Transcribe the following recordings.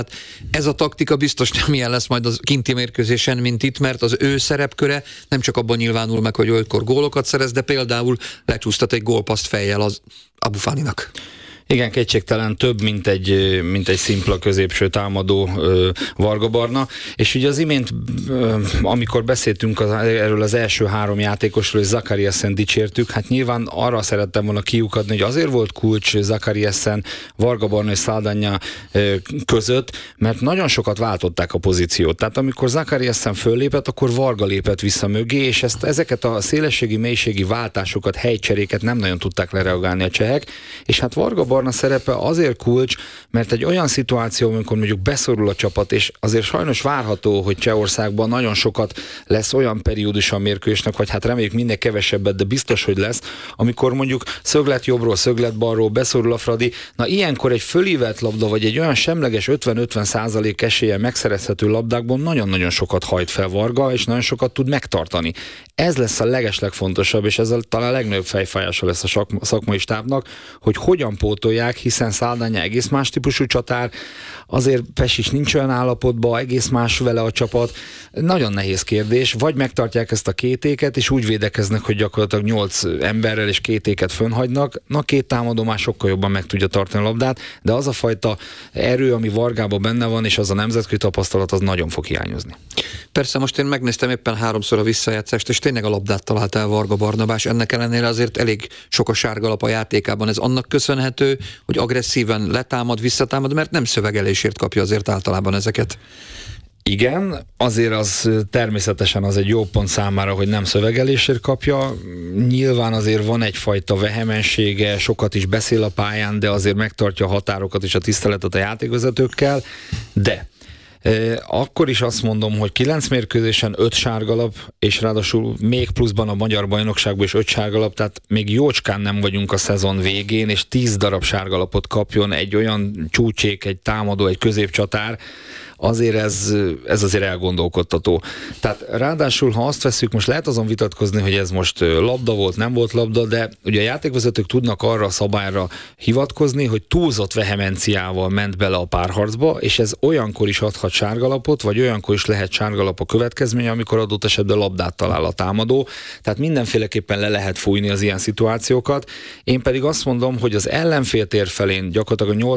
Ez a taktika biztos nem ilyen lesz majd az kinti mérkőzésen, mint itt, mert az ő szerepköre nem csak abban nyilvánul meg, hogy olykor gólokat szerez, de például lecsúsztat egy gólpaszt fejjel az Abu Faninak. Igen, kétségtelen több, mint egy szimpla középső támadó Varga Barna, és ugye az imént, amikor beszéltünk erről az első három játékosról, és Zakariasen dicsértük, hát nyilván arra szerettem volna kiukadni, hogy azért volt kulcs Zakariasen, Varga Barna és Saldanha között, mert nagyon sokat váltották a pozíciót. Tehát amikor Zakariasen föllépett, akkor Varga lépett vissza mögé, és ezeket a szélességi, mélységi váltásokat, helycseréket nem nagyon tudták lereagálni a csehek, és hát Varga Barna szerepe azért kulcs, mert egy olyan szituáció, amikor mondjuk beszorul a csapat, és azért sajnos várható, hogy Csehországban nagyon sokat lesz olyan periódus a mérkőzésnek, vagy hát reméljük minél kevesebbet, de biztos, hogy lesz, amikor mondjuk szöglet jobbról, szöglet balról beszorul a Fradi, na ilyenkor egy fölívelt labda, vagy egy olyan semleges 50-50% eséllyel megszerezhető labdákból nagyon-nagyon sokat hajt fel Varga, és nagyon sokat tud megtartani. Ez lesz a legeslegfontosabb, és ez talán a legnagyobb fejfájása lesz a szakmai stábnak, hogy hogyan pótolják, hiszen Saldanha egész más típusú csatár, azért Pesic nincs olyan állapotban, egész más vele a csapat. Nagyon nehéz kérdés, vagy megtartják ezt a két éket, és úgy védekeznek, hogy gyakorlatilag 8 emberrel és két éket fönnhagynak, na két támadó már sokkal jobban meg tudja tartani a labdát, de az a fajta erő, ami Vargában benne van, és az a nemzetközi tapasztalat, az nagyon fog hiányozni. Persze, most én megnéztem éppen 3-szor a visszajátszást, és tényleg a labdát talált el Varga Barnabás, ennek ellenére azért elég sok a sárgalap a játékában. Ez annak köszönhető, hogy agresszíven letámad, visszatámad, mert nem szövegelésért kapja azért általában ezeket. Igen, azért az természetesen az egy jó pont számára, hogy nem szövegelésért kapja. Nyilván azért van egyfajta vehemensége, sokat is beszél a pályán, de azért megtartja a határokat és a tiszteletet a játékvezetőkkel, de akkor is azt mondom, hogy 9 mérkőzésen 5 sárgalap, és ráadásul még pluszban a magyar bajnokságban is 5 sárgalap, tehát még jócskán nem vagyunk a szezon végén, és 10 darab sárgalapot kapjon egy olyan csúcsék, egy támadó, egy középcsatár, azért ez azért elgondolkodtató. Tehát ráadásul, ha azt veszük, most lehet azon vitatkozni, hogy ez most labda volt, nem volt labda, de ugye a játékvezetők tudnak arra a szabályra hivatkozni, hogy túlzott vehemenciával ment bele a párharcba, és ez olyankor is adhat sárgalapot, vagy olyankor is lehet sárgalap a következménye, amikor adott esetben labdát talál a támadó. Tehát mindenféleképpen le lehet fújni az ilyen szituációkat. Én pedig azt mondom, hogy az ellenfél tér felén gyakorlatilag a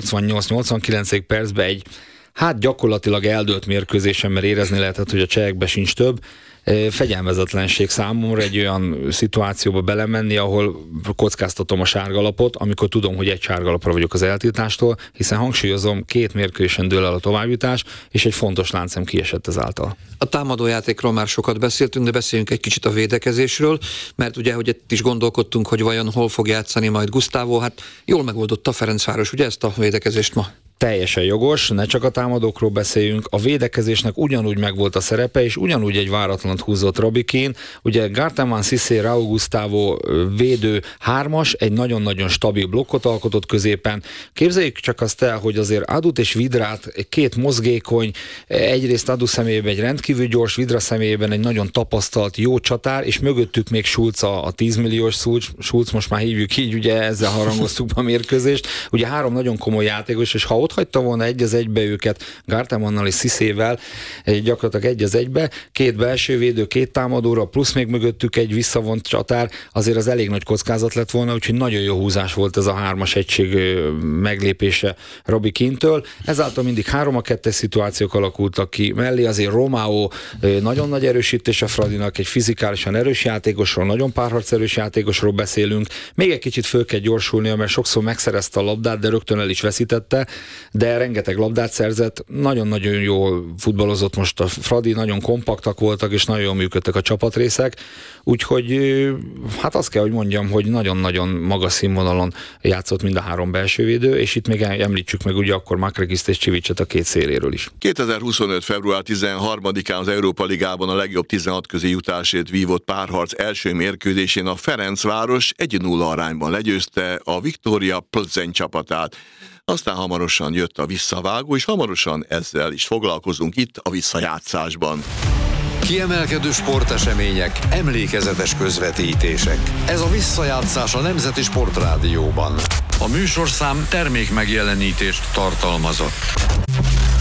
88-89 percben egy gyakorlatilag eldőlt mérkőzésen, mert érezni lehetett, hogy a csehekben sincs több. Fegyelmezetlenség számomra egy olyan szituációba belemenni, ahol kockáztatom a sárgalapot, amikor tudom, hogy egy sárgalapra vagyok az eltiltástól, hiszen hangsúlyozom, 2 mérkőzésen dől el a továbbjutás, és egy fontos láncszem kiesett ezáltal. A támadójátékról már sokat beszéltünk, de beszéljünk egy kicsit a védekezésről, mert ugye, hogy itt is gondolkodtunk, hogy vajon hol fog játszani majd Gustavo, hát jól megoldotta Ferencváros, ugye ezt a védekezést ma? Teljesen jogos, ne csak a támadókról beszéljünk, a védekezésnek ugyanúgy megvolt a szerepe, és ugyanúgy egy váratlant húzott Robbie Keane. Ugye Garteman, Cissé, Raúl Gustavo védő 3-as, egy nagyon-nagyon stabil blokkot alkotott középen. Képzeljük csak azt el, hogy azért Adut és Vidrát, 2 mozgékony, egyrészt Adu személyében egy rendkívül gyors, Vidra személyében egy nagyon tapasztalt, jó csatár, és mögöttük még Schulz, a 10 milliós Schulz, most már hívjuk így, ugye ezzel harangoztuk a mérkőzést. Ugye 3 nagyon komoly játékos, és ha ott hagyta volna 1-1-be őket Gartemannal és Cissével, gyakorlatilag 1-1-be, 2 belső védő, 2 támadóra, plusz még mögöttük egy visszavont csatár, azért az elég nagy kockázat lett volna, úgyhogy nagyon jó húzás volt ez a 3-as egység meglépése Robbie Keane-től. Ezáltal mindig 3-2-es szituációk alakultak ki, mellé azért Romao nagyon nagy erősítés a Fradinak, egy fizikálisan erős játékosról, nagyon párharcerős játékosról beszélünk. Még egy kicsit föl kell gyorsulnia, mert sokszor megszerezte a labdát, de rögtön el is veszítette, de rengeteg labdát szerzett, nagyon-nagyon jól futballozott most a Fradi, nagyon kompaktak voltak, és nagyon jól működtek a csapatrészek, úgyhogy hát azt kell, hogy mondjam, hogy nagyon-nagyon magas színvonalon játszott mind a 3 belsővédő, és itt még említsük meg ugye akkor Makrekiszt és Csivicset a 2 széléről is. 2025. február 13-án az Európa Ligában a legjobb 16 közé jutásért vívott párharc első mérkőzésén a Ferencváros 1-0 arányban legyőzte a Viktória Plzeň csapatát. Aztán hamarosan jött a visszavágó, és hamarosan ezzel is foglalkozunk itt a visszajátszásban. Kiemelkedő sportesemények, emlékezetes közvetítések. Ez a visszajátszás a Nemzeti Sportrádióban. A műsorszám termékmegjelenítést tartalmazott.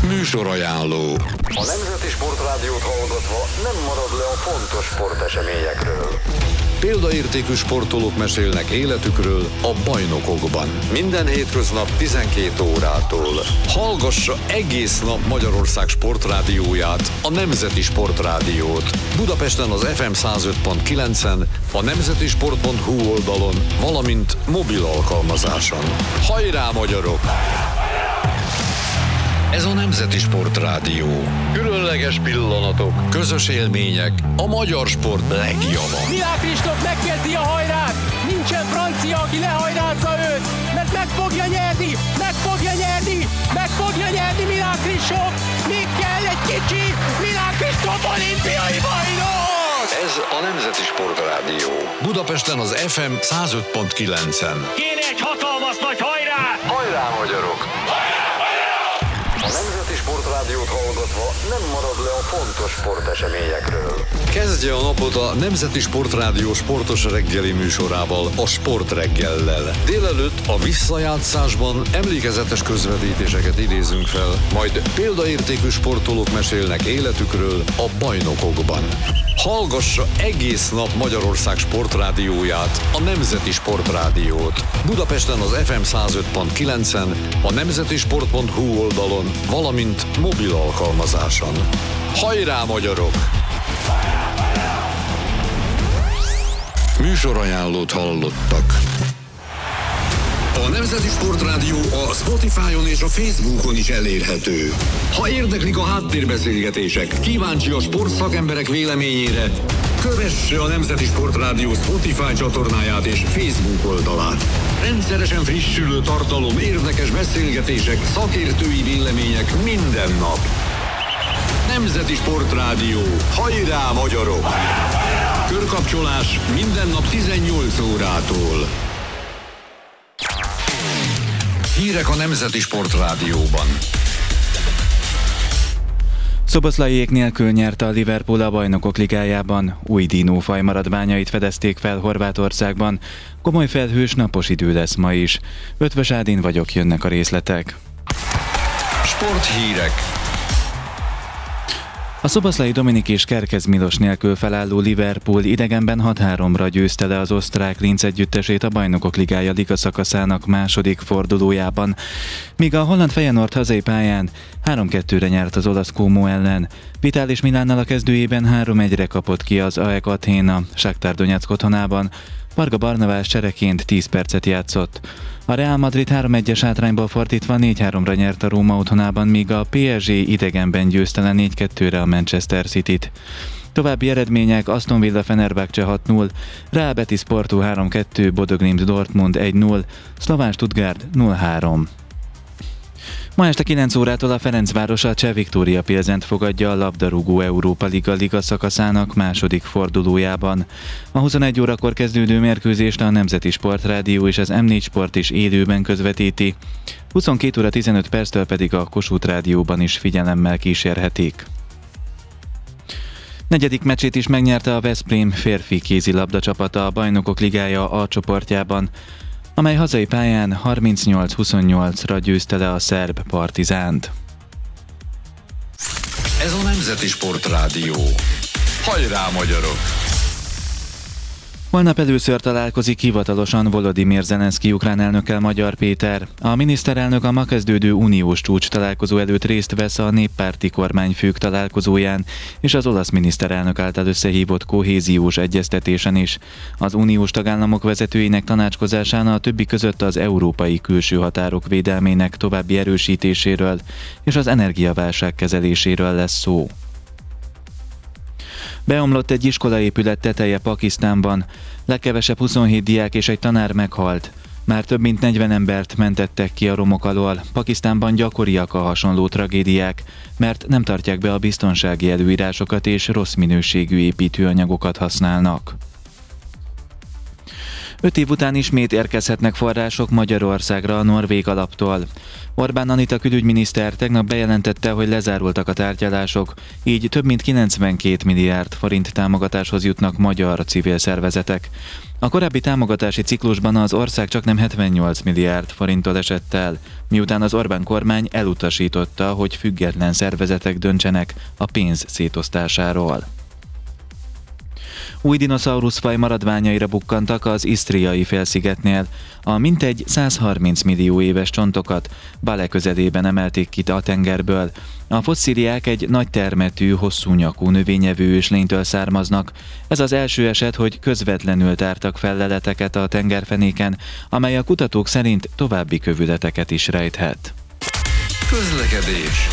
Műsorajánló. A Nemzeti Sportrádiót hallgatva nem marad le a fontos sporteseményekről. Példaértékű sportolók mesélnek életükről a bajnokokban. Minden hétköznap 12 órától. Hallgassa egész nap Magyarország sportrádióját, a Nemzeti Sportrádiót. Budapesten az FM 105.9-en, a nemzetisport.hu oldalon, valamint mobil alkalmazáson. Hajrá, magyarok! Ez a Nemzeti Sportrádió. Különleges pillanatok, közös élmények, a magyar sport legjava. Milák Kristóf megkezdi a hajrát! Nincsen francia, aki lehajrázza őt! Mert meg fogja nyerni! Meg fogja nyerni! Meg fogja nyerni Milák Kristóf! Még kell egy kicsi! Milák Kristóf olimpiai bajnok! Ez a Nemzeti Sportrádió. Budapesten az FM 105.9-en. Kéne egy hatalmas nagy hajrát! Hajrá, magyarok! A Nemzeti Sportrádiót hallgatva nem marad le a fontos sporteseményekről. Kezdje a napot a Nemzeti Sportrádió sportos reggeli műsorával, a Sportreggellel. Délelőtt a visszajátszásban emlékezetes közvetítéseket idézünk fel, majd példaértékű sportolók mesélnek életükről a bajnokokban. Hallgassa egész nap Magyarország sportrádióját, a Nemzeti Sportrádiót. Budapesten az FM 105.9-en, a nemzetisport.hu oldalon, valamint mobil alkalmazáson. Hajrá, magyarok! Műsorajánlót hallottak. A Nemzeti Sportrádió a Spotify-on és a Facebookon is elérhető. Ha érdeklik a háttérbeszélgetések, kíváncsi a sportszakemberek véleményére, kövesse a Nemzeti Sportrádió Spotify csatornáját és Facebook oldalát. Rendszeresen frissülő tartalom, érdekes beszélgetések, szakértői vélemények minden nap. Nemzeti Sportrádió. Hajrá, magyarok! Körkapcsolás minden nap 18 órától. Hírek a Nemzeti Sportrádióban. Szoboszlaiék nélkül nyerte a Liverpool a Bajnokok Ligájában. Új dinófaj maradványait fedezték fel Horvátországban. Komoly felhős, napos idő lesz ma is. Ötvös Ádin vagyok, jönnek a részletek. Sporthírek. A Szoboszlai Dominik és Kerkez Milos nélkül felálló Liverpool idegenben 6-3-ra győzte le az osztrák Linz együttesét a Bajnokok Ligája liga szakaszának második fordulójában, míg a holland Feyenoord hazai pályán 3-2-re nyert az olasz Como ellen. Vitális Milánnal a kezdőjében 3-1-re kapott ki az AEK Athéna Shakhtar Donetsk otthonában. Varga Barnabás csereként 10 percet játszott. A Real Madrid 3-1-es hátrányból fordítva 4-3-ra nyert a Róma otthonában, míg a PSG idegenben győzte le 4-2-re a Manchester Cityt. További eredmények: Aston Villa Fenerbahce 6-0, Real Betis Porto 3-2, Bodo Glimt Dortmund 1-0, Szlován Stuttgart 0-3. Ma este 9 órától a Ferencváros a Cseh Viktória Pilzent fogadja a labdarúgó Európa Liga szakaszának második fordulójában. A 21 órakor kezdődő mérkőzést a Nemzeti Sportrádió és az M4 Sport is élőben közvetíti. 22 óra 15 perctől pedig a Kossuth Rádióban is figyelemmel kísérhetik. Negyedik meccsét is megnyerte a Veszprém férfi kézilabda csapata a Bajnokok Ligája A csoportjában, amely hazai pályán 38-28-ra győzte le a szerb Partizánt. Ez a Nemzeti Sportrádió. Hajrá, magyarok! Holnap először találkozik hivatalosan Volodymyr Zelenszky ukrán elnökkel Magyar Péter. A miniszterelnök a ma kezdődő uniós csúcs találkozó előtt részt vesz a néppárti kormányfők találkozóján és az olasz miniszterelnök által összehívott kohéziós egyeztetésen is. Az uniós tagállamok vezetőinek tanácskozásán a többi között az európai külső határok védelmének további erősítéséről és az energiaválság kezeléséről lesz szó. Beomlott egy iskolaépület teteje Pakisztánban. Legkevesebb 27 diák és egy tanár meghalt. Már több mint 40 embert mentettek ki a romok alól. Pakisztánban gyakoriak a hasonló tragédiák, mert nem tartják be a biztonsági előírásokat és rossz minőségű építőanyagokat használnak. 5 év után ismét érkezhetnek források Magyarországra a norvég alaptól. Orbán Anita külügyminiszter tegnap bejelentette, hogy lezárultak a tárgyalások, így több mint 92 milliárd forint támogatáshoz jutnak magyar civil szervezetek. A korábbi támogatási ciklusban az ország csaknem 78 milliárd forinttól esett el, miután az Orbán kormány elutasította, hogy független szervezetek döntsenek a pénz szétosztásáról. Új dinoszauruszfaj maradványaira bukkantak az Isztriai félszigetnél. A mintegy 130 millió éves csontokat Bale közelében emelték ki a tengerből. A fosszíliák egy nagy termetű, hosszú nyakú növényevő őslénytől származnak. Ez az első eset, hogy közvetlenül tártak fel leleteket a tengerfenéken, amely a kutatók szerint további kövületeket is rejthet. Közlekedés.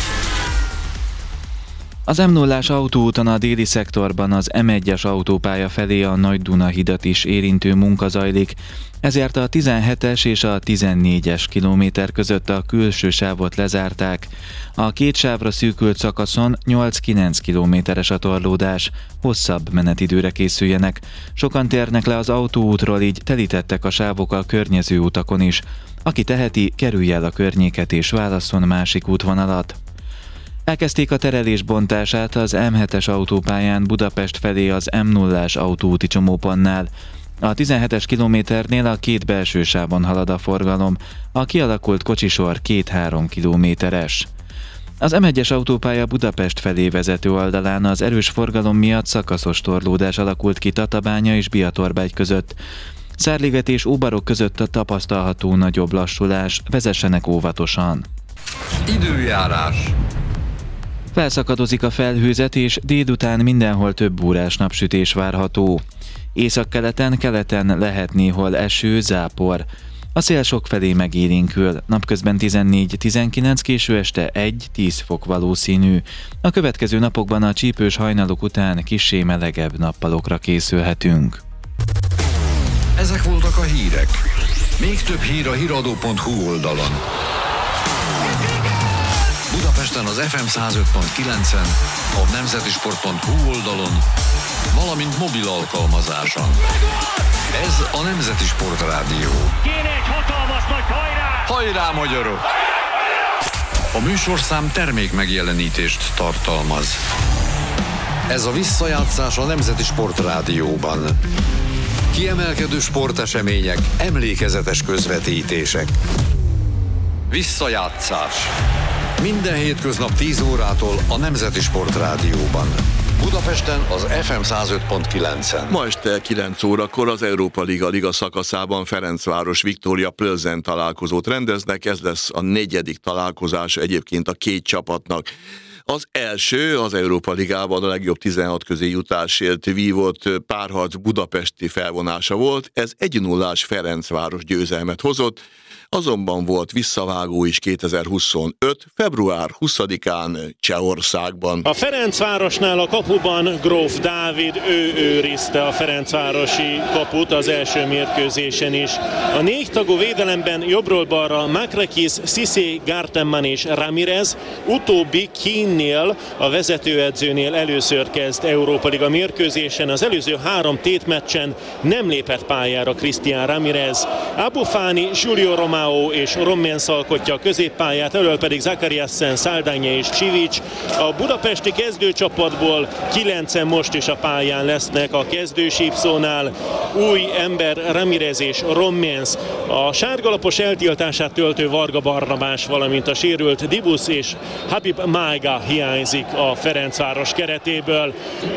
Az M0-ás autóúton a déli szektorban az M1-es autópálya felé a Nagy-Duna hidat is érintő munka zajlik, ezért a 17-es és a 14-es kilométer között a külső sávot lezárták. A két sávra szűkült szakaszon 8-9 kilométeres a torlódás, hosszabb menetidőre készüljenek. Sokan térnek le az autóútról, így telítettek a sávok a környező utakon is. Aki teheti, kerülje el a környéket és válasszon másik útvonalat. Elkezdték a terelés bontását az M7-es autópályán Budapest felé az M0-ás autóúti csomópontnál. A 17-es kilométernél a két belső sávon halad a forgalom, a kialakult kocsisor 2-3 kilométeres. Az M1-es autópálya Budapest felé vezető oldalán az erős forgalom miatt szakaszos torlódás alakult ki Tatabánya és Biatorbágy között. Szárliget és Óbarok között a tapasztalható nagyobb lassulás, vezessenek óvatosan. Időjárás. Felszakadozik a felhőzet, és délután mindenhol több órás napsütés várható. Északkeleten lehet néhol eső, zápor. A szél sokfelé megélénkül, napközben 14-19, késő este 1-10 fok valószínű. A következő napokban a csípős hajnalok után kissé melegebb nappalokra készülhetünk. Ezek voltak a hírek. Még több hír a hiradó.hu oldalon. Budapesten az FM 105.9-en, a nemzetisport.hu oldalon, valamint mobil alkalmazáson. Ez a Nemzeti Sport Rádió. Kéne egy hatalmas nagy hajrá! Hajrá, magyarok! A műsorszám termék megjelenítést tartalmaz. Ez a visszajátszás a Nemzeti Sport Rádióban. Kiemelkedő sportesemények, emlékezetes közvetítések. Visszajátszás. Minden hétköznap 10 órától a Nemzeti Sport Rádióban. Budapesten az FM 105.9-en. Ma este 9 órakor az Európa Liga szakaszában Ferencváros Viktória Plzen találkozót rendeznek. Ez lesz a 4. találkozás egyébként a két csapatnak. Az első az Európa Ligában a legjobb 16 közé jutásért vívott párharc budapesti felvonása volt. Ez 1-0-ás Ferencváros győzelmet hozott, azonban volt visszavágó is 2025. február 20-án Csehországban. A Ferencvárosnál a kapuban Gróf Dávid, ő őrizte a ferencvárosi kaput az első mérkőzésen is. A 4 tagú védelemben jobbról balra Makrakis, Cissé, Gartenman és Ramirez, utóbbi Kínnél, a vezetőedzőnél először kezd Európa Liga mérkőzésen. Az előző 3 tétmeccsen nem lépett pályára Cristian Ramirez. Abufani, Giulio Romano és Rommens alkotja a középpályát, elől pedig Zakariassen, Saldánya és Csivics. A budapesti kezdőcsapatból 9-en most is a pályán lesznek a kezdősípszónál. Új ember Ramirez és Rommens. A sárgalapos eltiltását töltő Varga Barnabás, valamint a sérült Dibusz és Habib Mága hiányzik a Ferencváros keretéből.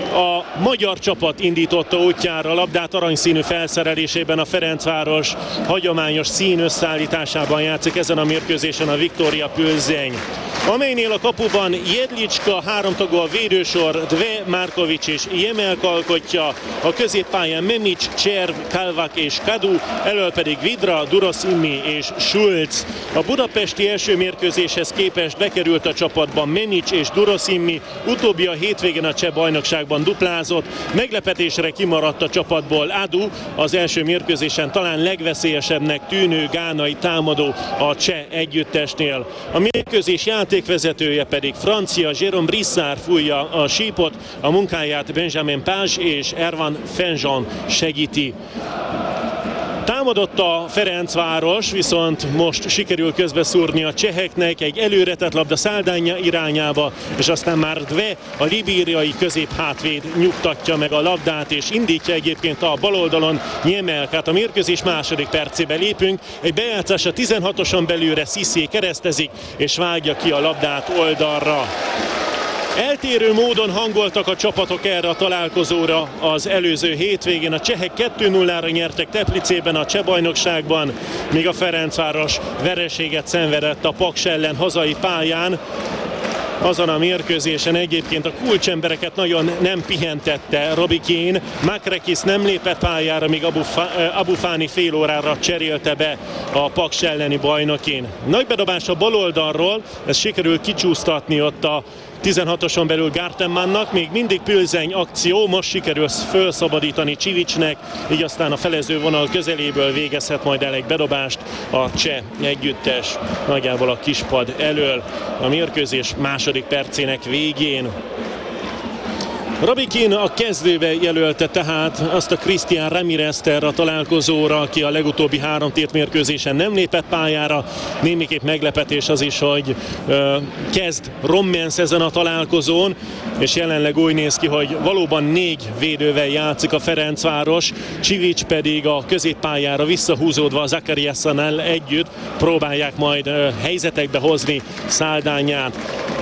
A magyar csapat indította útjára a labdát, aranyszínű felszerelésében a Ferencváros hagyományos színösszállításában játszik ezen a mérkőzésen a Viktória Plzeň, amelynél a kapuban Jedlicska, 3 tagú a védősor, Dve, Markovics és Jemelk alkotja, a középpályán Memics, Cserv, Kalvak és Kadu, elől pedig Vidra, Durosimi és Schulz. A budapesti első mérkőzéshez képest bekerült a csapatban Memics és Durosimi, utóbbi a hétvégén a cseh bajnokságban duplázott, meglepetésre kimaradt a csapatból Adu, az első mérkőzésen talán legveszélyesebbnek tűnő gánai támadó a cseh együttesnél. A mérkőzés játékvezetője pedig francia Jérôme Brissard fújja a sípot, a munkáját Benjamin Page és Erwan Fenjon segíti. Támadott a Ferencváros, viszont most sikerül közbeszúrni a cseheknek egy előretett labda Saldánya irányába, és aztán már Dve, a libériai középhátvéd nyugtatja meg a labdát, és indítja egyébként a bal oldalon Nyemelkát. A mérkőzés második percébe lépünk. Egy bejátszás a 16-oson belülre, Cissé keresztezik, és vágja ki a labdát oldalra. Eltérő módon hangoltak a csapatok erre a találkozóra az előző hétvégén. A csehek 2-0-ra nyertek Teplicében a cseh bajnokságban, míg a Ferencváros vereséget szenvedett a Paks ellen hazai pályán. Azon a mérkőzésen egyébként a kulcsembereket nagyon nem pihentette Robbie Keane. Makrekis nem lépett pályára, míg Abu Fani fél órára cserélte be a Paks elleni bajnokin. Nagy bedobás a bal oldalról, ez sikerül kicsúsztatni ott a 16-oson belül Gartenmannnak, még mindig Pilzeny akció, most sikerül felszabadítani Csivicsnek, így aztán a felező vonal közeléből végezhet majd el egy bedobást a cseh együttes, nagyjából a kispad elől a mérkőzés második percének végén. Robbie Keane a kezdőbe jelölte tehát azt a Cristian Ramirez-t erre a találkozóra, aki a legutóbbi 3 tétmérkőzésen nem lépett pályára. Némiképp meglepetés az is, hogy kezd Rommens ezen a találkozón, és jelenleg úgy néz ki, hogy valóban 4 védővel játszik a Ferencváros, Csivics pedig a középpályára visszahúzódva a Zakariassannal együtt próbálják majd helyzetekbe hozni Saldányát.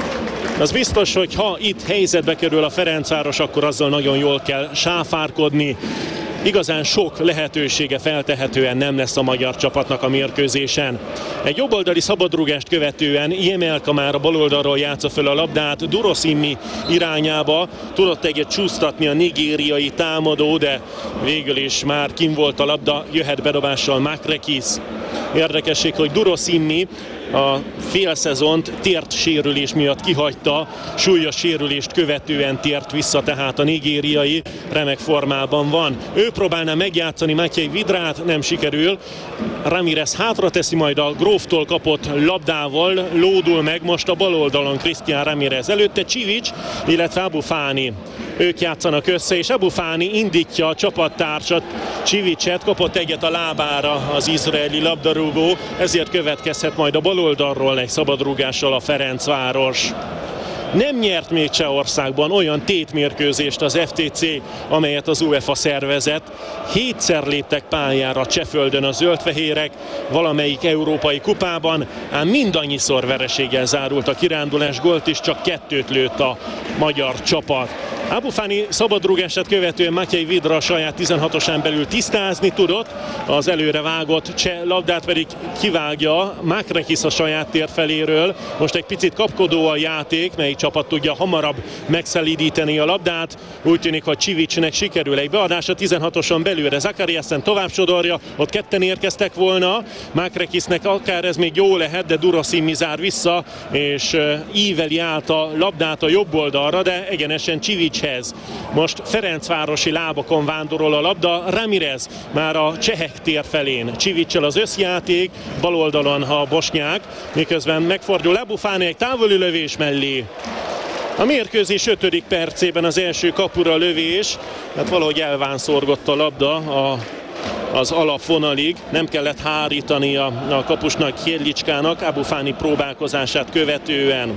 Az biztos, hogy ha itt helyzetbe kerül a Ferencváros, akkor azzal nagyon jól kell sáfárkodni. Igazán sok lehetősége feltehetően nem lesz a magyar csapatnak a mérkőzésen. Egy jobboldali szabadrúgást követően Jemelka már a baloldalról játsza föl a labdát Durosimmi irányába. Tudott egyet csúsztatni a nigériai támadó, de végül is már kim volt a labda, jöhet bedobással Makrekis. Érdekesség, hogy Durosimmi a félszezont tért sérülés miatt kihagyta, súlyos sérülést követően tért vissza, tehát a nigériai remek formában van. Ő próbálná megjátszani Matej Vidrát, nem sikerül. Ramirez hátra teszi, majd a Gróftól kapott labdával lódul meg most a bal oldalon Cristian Ramirez. Előtte Csivics, illetve Abu Fani. Ők játszanak össze, és Abu Fani indítja a csapattársat, Csivicset, kapott egyet a lábára az izraeli labdarúgó, ezért következhet majd a bal oldalról egy szabadrúgással a Ferencváros. Nem nyert még Csehországban olyan tétmérkőzést az FTC, amelyet az UEFA szervezett. 7-szer léptek pályára Csehföldön a zöldfehérek, valamelyik európai kupában, ám mindannyiszor vereséggel zárult a kirándulás, gólt is csak 2 lőtt a magyar csapat. Abu Fani szabadrúgását követően Matej Vidra a saját 16-osán belül tisztázni tudott, az előre vágott cseh labdát pedig kivágja Makrekis a saját tér feléről. Most egy picit kapkodó a játék, melyik csapat tudja hamarabb megszelídíteni a labdát. Úgy tűnik, hogy Csivicsnek sikerül egy beadás a 16-oson belülre. Zakariassen tovább sodorja, ott ketten érkeztek volna. Makrekisnek akár ez még jó lehet, de Durosimmi zár vissza, és íveli át a labdát a jobb oldalra, de egyenesen Csivicshez. Most ferencvárosi lábakon vándorol a labda, Ramirez már a csehek tér felén. Csivicsel az összjáték, bal oldalon a bosnyák, miközben megfordul Abu Fani egy távoli lövés mellé. A mérkőzés 5. percében az első kapura lövés, hát valahogy elvánszorgott a labda az alapvonalig, nem kellett hárítani a kapusnak, Hjellicskának, Abu Fani próbálkozását követően.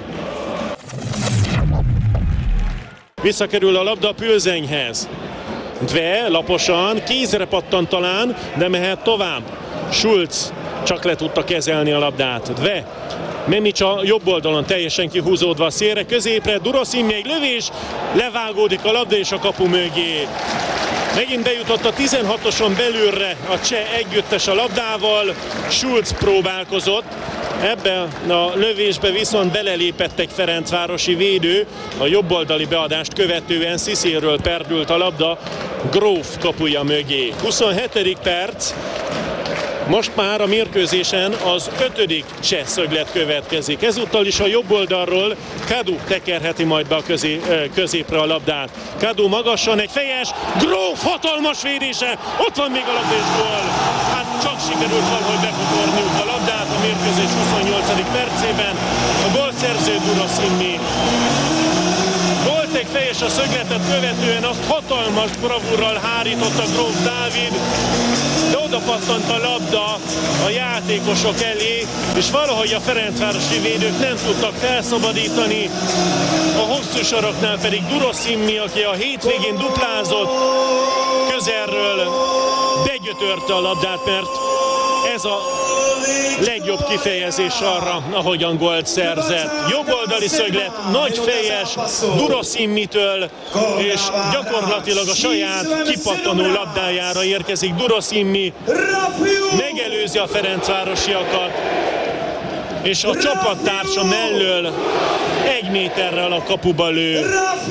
Visszakerül a labda Pilzenyhez. Dve laposan, kézre pattan talán, de mehet tovább. Schulz csak le tudta kezelni a labdát. Dve, Memicsa jobb oldalon teljesen kihúzódva a szélre, középre, Durosimmi egy lövés, levágódik a labda és a kapu mögé. Megint bejutott a 16-oson belülre a cseh együttes a labdával, Schulz próbálkozott, ebbe a lövésbe viszont belelépett egy ferencvárosi védő, a jobboldali beadást követően Cissé-ről perdült a labda Gróf kapuja mögé. 27. perc, most már a mérkőzésen az 5. cseh szöglet következik. Ezúttal is a jobb oldalról Kadu tekerheti majd be a középre a labdát. Kadu magasan, egy fejes, Gróf hatalmas védése, ott van még a labda és gól. Hát csak sikerült valahogy bekotorniuk a labdát a mérkőzés 28. percében. A gólszerző Durosimmi. Volt egy fejes a szögletet követően, azt hatalmas bravúrral hárította Gróf Dávid, de oda pattant a labda a játékosok elé, és valahogy a ferencvárosi védők nem tudtak felszabadítani. A hosszú saroknál pedig Durosimmi, aki a hétvégén duplázott, közelről begyötörte a labdát, mert ez a legjobb kifejezés arra, ahogyan gólt szerzett. Jobboldali szöglet, nagy fejes Durosimmitől, és gyakorlatilag a saját kipattanó labdájára érkezik Durosimmi, megelőzi a ferencvárosiakat, és a csapattársa mellől 1 méterrel a kapuba lő.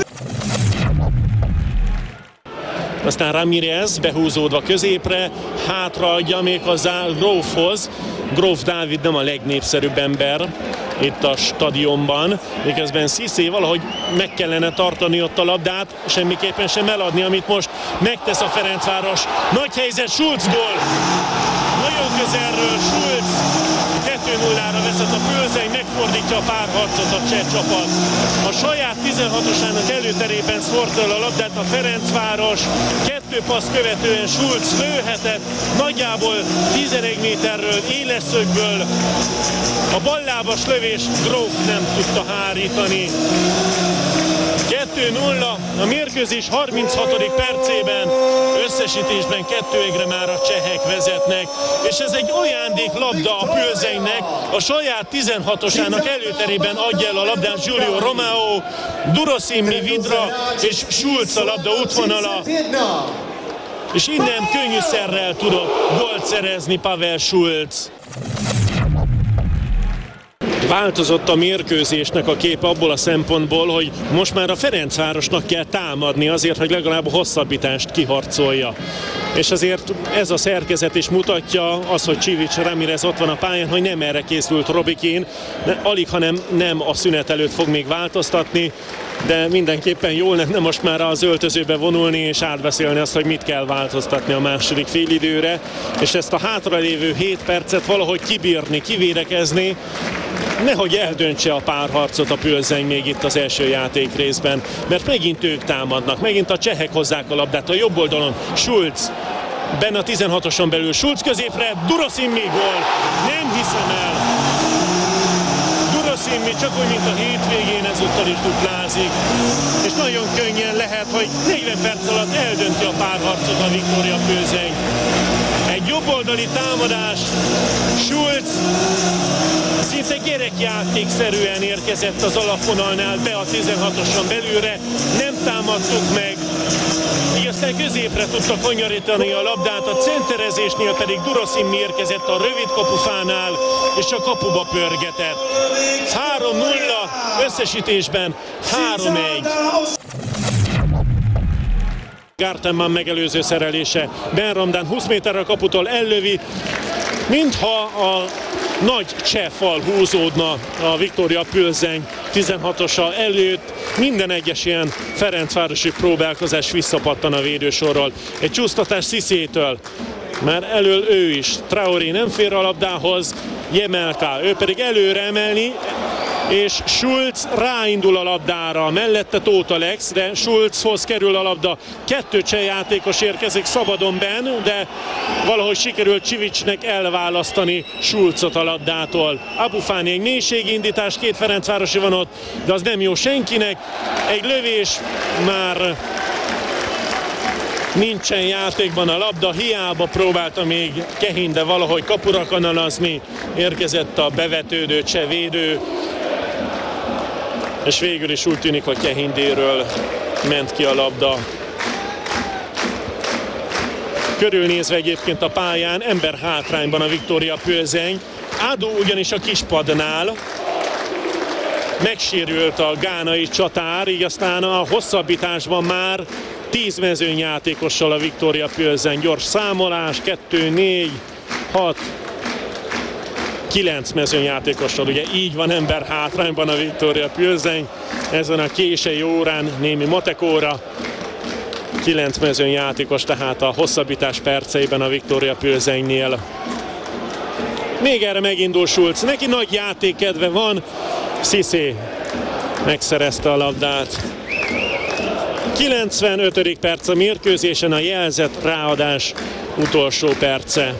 Aztán Ramirez behúzódva középre, hátraadja méghozzá Grófhoz. Gróf Dávid nem a legnépszerűbb ember itt a stadionban, miközben Cissé valahogy meg kellene tartani ott a labdát, semmiképpen sem eladni, amit most megtesz a Ferencváros. Nagy helyzet, Schulz gól! Nagyon közelről Schulz 2-0-ra vezet a Plzeň, megfordítja a párharcot a cseh csapat. A saját 16-osának előterében szórta el a labdát a Ferencváros, 2 passz követően Schulz lőhetett, nagyjából 11 méterről, éles szögből. A ballábas lövés Gróf nem tudta hárítani. 2-0, a mérkőzés 36. percében, összesítésben 2-1-re már a csehek vezetnek, és ez egy ajándék labda a Plzeňnek, a saját 16-osának előterében adja el a labdát Giulio Romao, Durosimmi vidra, és Schulz a labda útvonala, és innen könnyűszerrel tudott gólt szerezni Pavel Schulz. Változott a mérkőzésnek a kép abból a szempontból, hogy most már a Ferencvárosnak kell támadni azért, hogy legalább a hosszabbítást kiharcolja. És azért ez a szerkezet is mutatja, az, hogy Csivics Ramirez ott van a pályán, hogy nem erre készült Robi Keane, alig, hanem nem a szünet előtt fog még változtatni, de mindenképpen jól lenne most már az öltözőbe vonulni és átbeszélni azt, hogy mit kell változtatni a második félidőre, és ezt a hátralévő 7 percet valahogy kibírni, kivédekezni, nehogy eldöntse a párharcot a Plzeň még itt az első játék részben, mert megint ők támadnak, megint a csehek hozzák a labdát a jobb oldalon. Schulz, benne a 16-oson belül, Schulz középre, Durosimmi gól, nem hiszem el. Durosimmi csak úgy, mint a hétvégén ezúttal is duplázik, és nagyon könnyen lehet, hogy 40 perc alatt eldönti a párharcot a Viktória Plzeň. Egy jobboldali támadás, Schulz szinte gyerekjátékszerűen érkezett az alapvonalnál be a 16-oson belülre, nem támadtuk meg, így aztán középre tudta kanyarítani a labdát, a centerezésnél pedig Durosimmi érkezett a rövid kapufánál, és a kapuba pörgetett. 3-0, összesítésben 3-1. Gartenmann megelőző szerelése, Ben Ramdán 20 méterre a kaputól ellövi, mintha a nagy cseh fal húzódna a Viktória Plzeň 16-osa előtt. Minden egyes ilyen ferencvárosi próbálkozás visszapattan a védősorról. Egy csúsztatás Cissétől, már elől ő is. Traoré nem fér a labdához, Jemelka, ő pedig előre emelni, és Schulz ráindul a labdára, mellette Tóth Alex, de Schulzhoz kerül a labda. 2 cseh játékos érkezik szabadon benn, de valahogy sikerült Csivicsnek elválasztani Schulzot a labdától. Abufáni egy mélységindítás, 2 ferencvárosi van ott, de az nem jó senkinek. Egy lövés, már nincsen játékban a labda, hiába próbálta még Kehin, de valahogy kapura kanalazni, érkezett a bevetődő cseh védő, és végül is úgy tűnik, hogy Kehindéről ment ki a labda. Körülnézve egyébként a pályán, ember hátrányban a Viktória Plzeň. Ádó ugyanis a kispadnál, megsérült a gánai csatár, így aztán a hosszabbításban már 10 mezőnyjátékossal a Viktória Plzeň. Gyors számolás, 2, 4, 6, 9 mezőnyjátékossal, ugye így van ember hátrányban a Viktória Plzeň, ezen a késői órán, némi matek óra, 9 mezőnyjátékos tehát a hosszabbítás perceiben a Viktória Plzeňnél. Még erre megindul Schulz, neki nagy játékkedve van, Cissé megszerezte a labdát. 95. perc a mérkőzésen, a jelzett ráadás utolsó perce.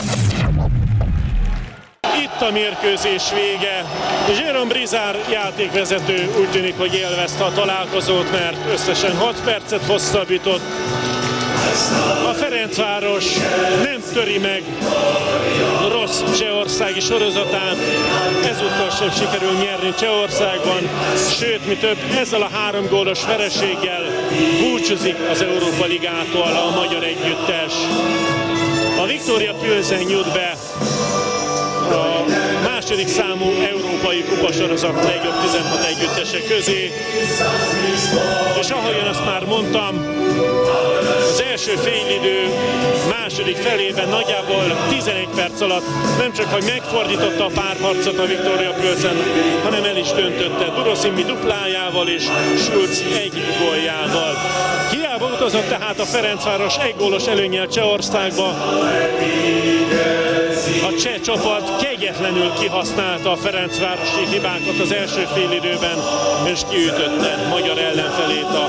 Itt a mérkőzés vége. Jérôme Brizard játékvezető úgy tűnik, hogy élvezte a találkozót, mert összesen 6 percet hosszabbított. A Ferencváros nem töri meg rossz csehországi sorozatát, ezúttal sem sikerül nyerni Csehországban, sőt, mi több, ezzel a 3 gólos vereséggel búcsúzik az Európa Ligától a magyar együttes. A Viktória Plzen jut be a második számú európai kupasorozat legjobb 16 együttesek közé, és ahogyan azt már mondtam, az első félidő második felében nagyjából 11 perc alatt nem csak hogy megfordította a párharcot a Viktória Plzen, hanem el is döntötte Duroszimbi duplájával és Schulz egy góljával. Hiába utazott tehát a Ferencváros egy gólos előnnyel Csehországba. A cseh csapat kegyetlenül kihasználta a ferencvárosi hibákat az első félidőben, és kiütötte magyar ellenfelét a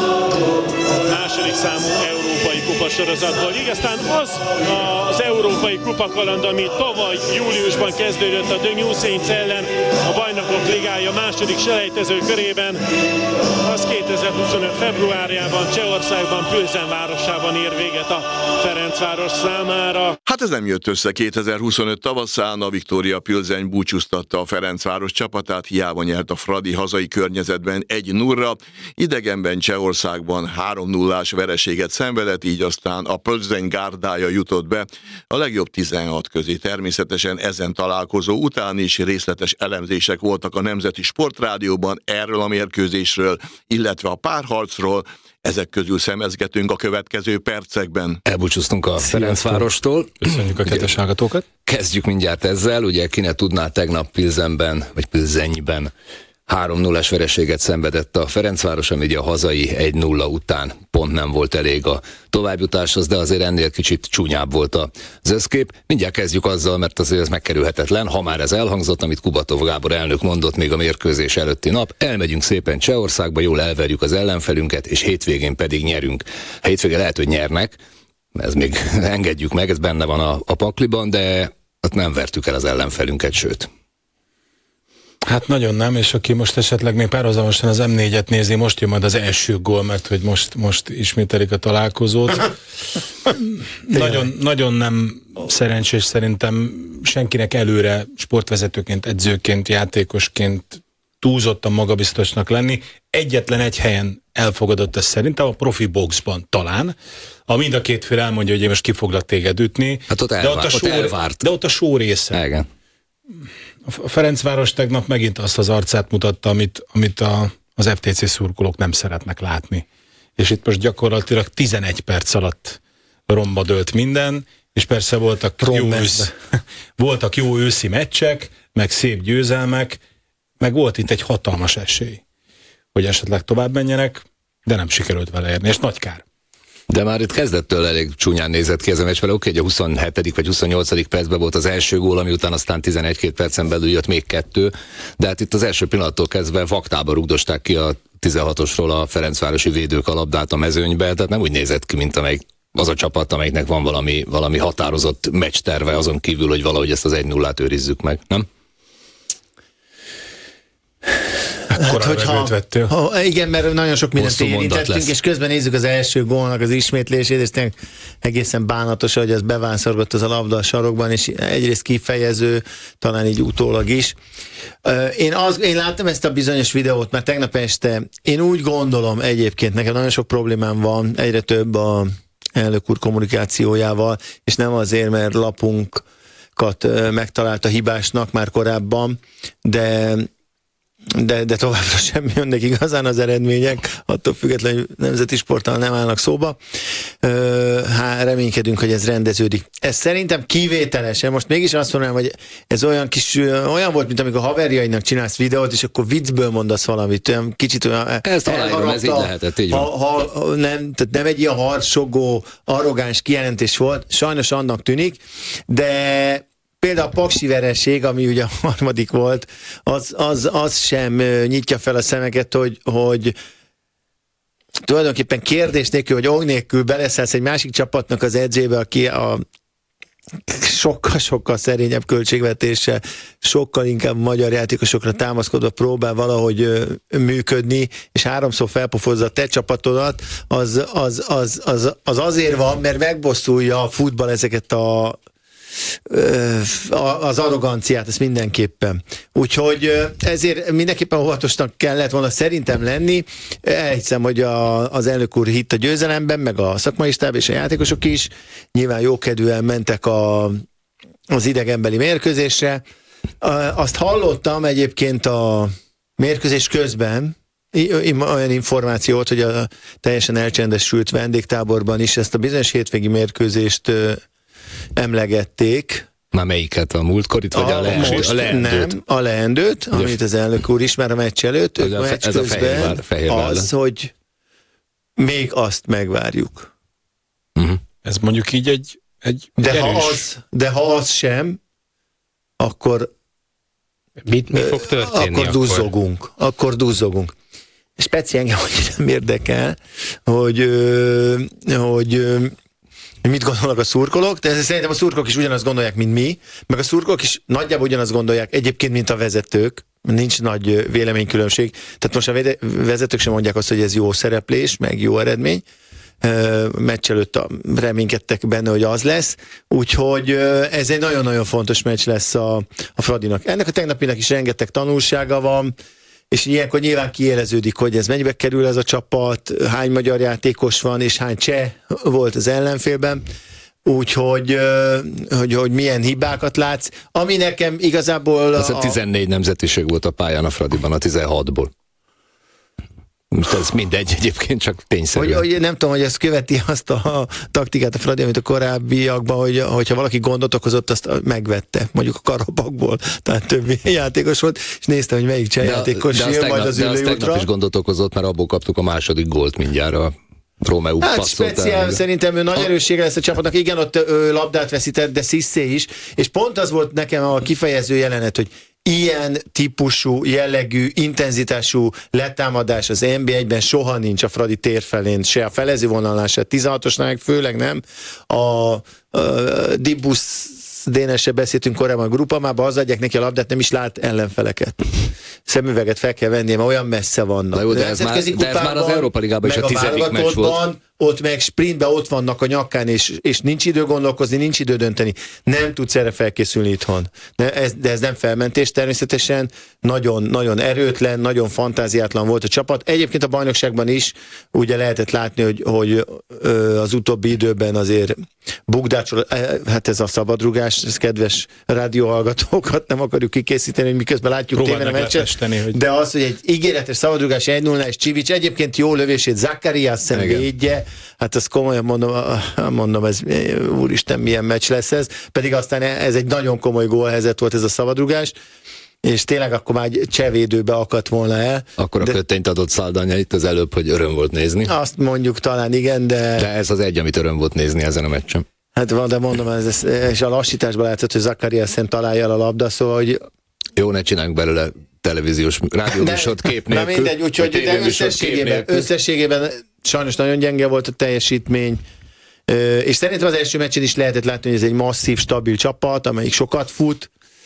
második számú európai kupasorozatból. Így aztán az európai kupakaland, ami tavaly júliusban kezdődött a The New Saints ellen a Bajnokok Ligája második selejtező körében, az 2025. februárjában Csehországban, Plzen városában ér véget a Ferencváros számára. Hát ez nem jött össze 2025 tavaszán, a Viktória Plzen búcsúztatta a Ferencváros csapatát, hiába nyert a Fradi hazai környezetben 1-0-ra, idegenben Csehországban 3-0-ás vereséget szenvedett, így aztán a Plzen gárdája jutott be a legjobb 16 közé. Természetesen ezen találkozó után is részletes elemzések voltak a Nemzeti Sportrádióban erről a mérkőzésről, illetve a párharcról. Ezek közül szemezgetünk a következő percekben. Elbúcsúztunk a Ferencvárostól. Köszönjük a kedves hallgatókat. Kezdjük mindjárt ezzel. Ugye ki ne tudná, tegnap Pilzenben, vagy Pilzenyben 3-0-es vereséget szenvedett a Ferencváros, ami ugye a hazai 1-0 után pont nem volt elég a továbbjutáshoz, de azért ennél kicsit csúnyább volt az összkép. Mindjárt kezdjük azzal, mert azért ez megkerülhetetlen, ha már ez elhangzott, amit Kubatov Gábor elnök mondott még a mérkőzés előtti nap. Elmegyünk szépen Csehországba, jól elverjük az ellenfelünket, és hétvégén pedig nyerünk. Hétvégén lehet, hogy nyernek, ez még engedjük meg, ez benne van a pakliban, de ott nem vertük el az ellenfelünket, sőt. Hát nagyon nem, és aki most esetleg még párhuzamosan az M4-et nézi, most jön majd az első gól, mert hogy most ismételik a találkozót. nagyon nem szerencsés szerintem senkinek előre sportvezetőként, edzőként, játékosként túlzottan magabiztosnak lenni. Egyetlen egy helyen elfogadott ez szerintem, a profi boxban talán, a mind a két fél elmondja, hogy én most ki foglak téged ütni. Hát ott elvárt. De ott a show része. Igen. A Ferencváros tegnap megint azt az arcát mutatta, amit az FTC szurkolók nem szeretnek látni. És itt most gyakorlatilag 11 perc alatt romba dőlt minden, és persze voltak jó őszi meccsek, meg szép győzelmek, meg volt itt egy hatalmas esély, hogy esetleg tovább menjenek, de nem sikerült vele érni, és nagy kár. De már itt kezdettől elég csúnyán nézett ki ez a meccs, mert oké, hogy a 27. vagy 28. percben volt az első gól, ami után aztán 11-2 percen belül jött még 2, de hát itt az első pillanattól kezdve vaktába rugdosták ki a 16-osról a ferencvárosi védők a labdát a mezőnybe, tehát nem úgy nézett ki, mint amelyik az a csapat, amelyiknek van valami határozott meccsterve azon kívül, hogy valahogy ezt az 1-0-át őrizzük meg, nem? Igen, mert nagyon sok mindent érintettünk, és közben nézzük az első gólnak az ismétlését, és tényleg egészen bánatos, hogy ez bevánszorgott az a labda a sarokban, és egyrészt kifejező, talán így utólag is. Én láttam ezt a bizonyos videót, mert tegnap este, én úgy gondolom egyébként, nekem nagyon sok problémám van, egyre több a elnök úr kommunikációjával, és nem azért, mert lapunkat megtalálta hibásnak már korábban, de továbbra sem jönnek igazán az eredmények, attól függetlenül nemzeti sporttal nem állnak szóba. Reménykedünk, hogy ez rendeződik. Ez szerintem kivételes. Most mégis azt mondanám, hogy ez olyan volt, mint amikor haverjainak csinálsz videót, és akkor viccből mondasz valamit, olyan kicsit olyan... Ezt aláírom, ez így lehetett, így van. Nem egy ilyen harcogó, arrogáns kijelentés volt, sajnos annak tűnik, de például a paksi vereség, ami ugye a harmadik volt, az sem nyitja fel a szemeket, hogy tulajdonképpen kérdés nélkül, hogy ok nélkül beleszállsz egy másik csapatnak az edzébe, aki a sokkal-sokkal szerényebb költségvetéssel, sokkal inkább magyar játékosokra támaszkodva próbál valahogy működni, és 3-szor felpofozza a te csapatodat, az azért van, mert megbosszulja a futball ezeket az arroganciát, ez mindenképpen. Úgyhogy ezért mindenképpen óvatosnak kellett volna szerintem lenni. Elhiszem, hogy az elnök úr hitt a győzelemben, meg a szakmai stáb és a játékosok is. Nyilván jókedvűen mentek az idegenbeli mérkőzésre. Azt hallottam egyébként a mérkőzés közben, olyan információt, hogy a teljesen elcsendesült vendégtáborban is ezt a bizonyos hétvégi mérkőzést emlegették. Már melyiket? A múltkorit, vagy a leendőt? Nem, a leendőt, amit az elnök úr is már a meccs előtt. Ez a Fehérvár. Az, hogy még azt megvárjuk. Ez mondjuk így egy de ha az sem, akkor mi fog történni? Akkor duzzogunk. Speciál engem, hogy nem érdekel, hogy mit gondolnak a szurkolók, de szerintem a szurkolók is ugyanazt gondolják, mint mi, meg a szurkolók is nagyjából ugyanazt gondolják egyébként, mint a vezetők, nincs nagy véleménykülönbség, tehát most a vezetők sem mondják azt, hogy ez jó szereplés, meg jó eredmény, meccs előtt reménykedtek benne, hogy az lesz, úgyhogy ez egy nagyon-nagyon fontos meccs lesz a Fradinak. Ennek a tegnapinak is rengeteg tanulsága van, és ilyenkor nyilván kiéleződik, hogy ez mennyibe kerül ez a csapat, hány magyar játékos van, és hány cseh volt az ellenfélben, úgyhogy hogy milyen hibákat látsz, ami nekem igazából... Ez a 14 nemzetiség volt a pályán a Fradiban, a 16-ból. Ez mindegy, egyébként csak tényszerűen. Hogy nem tudom, hogy ez követi azt a taktikát a Fradi, amit a korábbiakban, hogyha valaki gondot okozott, azt megvette, mondjuk a Karabakból, tehát több játékos volt, és néztem, hogy melyik cseh játékos jön majd az ülőútra. De azt tegnap is gondot okozott, mert abból kaptuk a második gólt mindjárt a Romeu passzolt. Speciál, szerintem ő nagy erőssége lesz a csapatnak. Igen, ott labdát veszített, de Cissé is, és pont az volt nekem a kifejező jelenet, hogy ilyen típusú, jellegű, intenzitású letámadás az NB1-ben soha nincs a Fradi térfelén, se a felező vonalán, se a 16-osnál, főleg nem. A Dibusz Dénessel beszéltünk korábban a grupamában, az adják neki a labdát, nem is lát ellenfeleket. Szemüveget fel kell vennie, mert olyan messze vannak. Na jó, de ez már az Európa Ligában is a 10. meccs volt. Ott meg sprintben ott vannak a nyakán, és nincs idő gondolkozni, nincs idő dönteni. Nem tudsz erre felkészülni itthon. De ez nem felmentés természetesen. Nagyon, nagyon erőtlen, nagyon fantáziátlan volt a csapat. Egyébként a bajnokságban is ugye lehetett látni, hogy az utóbbi időben azért bukdácsol, hát ez a szabadrugás, ez kedves rádióhallgatókat nem akarjuk kikészíteni, hogy miközben látjuk tévén a meccset. De az, hogy egy ígéretes szabadrugás 1-0 és Csivics egyébként jó lövését Zakariasen védje, hát azt komolyan mondom, ez úristen, milyen meccs lesz ez, pedig aztán ez egy nagyon komoly gólhelyzet volt ez a szabadrugás, és tényleg akkor már csevédőbe akadt volna el. Akkor a köttényt adott Szaldanya itt az előbb, hogy öröm volt nézni. Azt mondjuk talán igen, de ez az egy, amit öröm volt nézni ezen a meccsen. Hát van, de mondom, és a lassításban látszott, hogy Zakariasen találja el a labda, szóval, hogy... Jó, ne csináljunk belőle televíziós rádióműsort kép nélkül. Na mindegy, úgyhogy de összességében sajnos nagyon gyenge volt a teljesítmény, és szerintem az első meccsen is lehetett látni, hogy ez egy masszív, stabil csapat, amelyik sokat fut,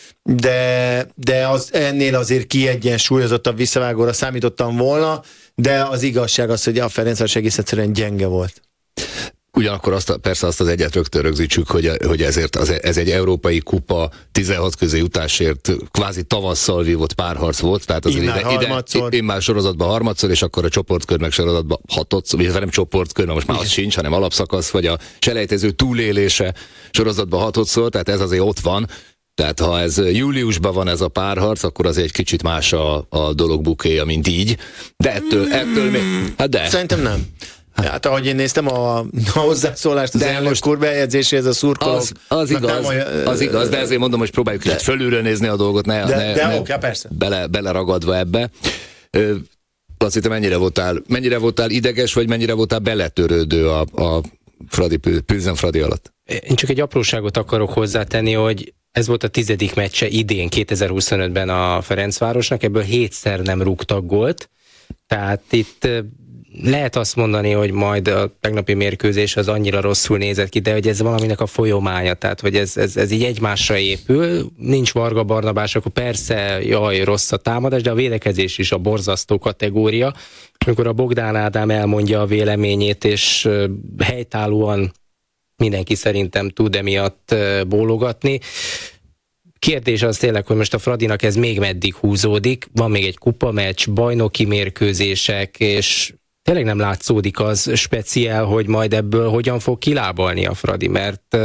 de az ennél azért kiegyensúlyozottabb visszavágóra számítottam volna, de az igazság az, hogy a Ferencváros egész egyszerűen gyenge volt. Ugyanakkor persze azt az egyet rögtön rögzítsük, hogy ezért ez egy európai kupa 16 közé jutásért kvázi tavasszal vívott párharc volt, tehát azért én már sorozatban harmadszor, és akkor a csoportkör meg sorozatban hatodszor, vagy nem csoportkör, mert most már az sincs, hanem alapszakasz, vagy a selejtező túlélése sorozatban hatodszor, tehát ez azért ott van. Tehát ha ez júliusban van ez a párharc, akkor az egy kicsit más a dolog bukéja, mint így. De ettől még... Hát de. Szerintem nem. Hát ahogy én néztem a hozzászólást az elnök úr bejegyzéséhez a szurkolók. Az igaz, de ezért mondom, hogy próbáljuk kicsit fölülről nézni a dolgot, persze. Beleragadva ebbe. Laci, te mennyire voltál ideges, vagy mennyire voltál beletörődő a Pilsen Fradi alatt? Én csak egy apróságot akarok hozzátenni, hogy ez volt a 10. meccse idén 2025-ben a Ferencvárosnak, ebből 7-szer nem rúgtak gólt, tehát itt lehet azt mondani, hogy majd a tegnapi mérkőzés az annyira rosszul nézett ki, de hogy ez valaminek a folyamánya, tehát hogy ez így egymásra épül, nincs Varga Barnabás, akkor persze, rossz a támadás, de a védekezés is a borzasztó kategória. Amikor a Bogdán Ádám elmondja a véleményét, és helytállóan mindenki szerintem tud emiatt bólogatni. Kérdés az tényleg, hogy most a Fradinak ez még meddig húzódik, van még egy kupameccs, bajnoki mérkőzések, és tényleg nem látszódik az speciál, hogy majd ebből hogyan fog kilábalni a Fradi, mert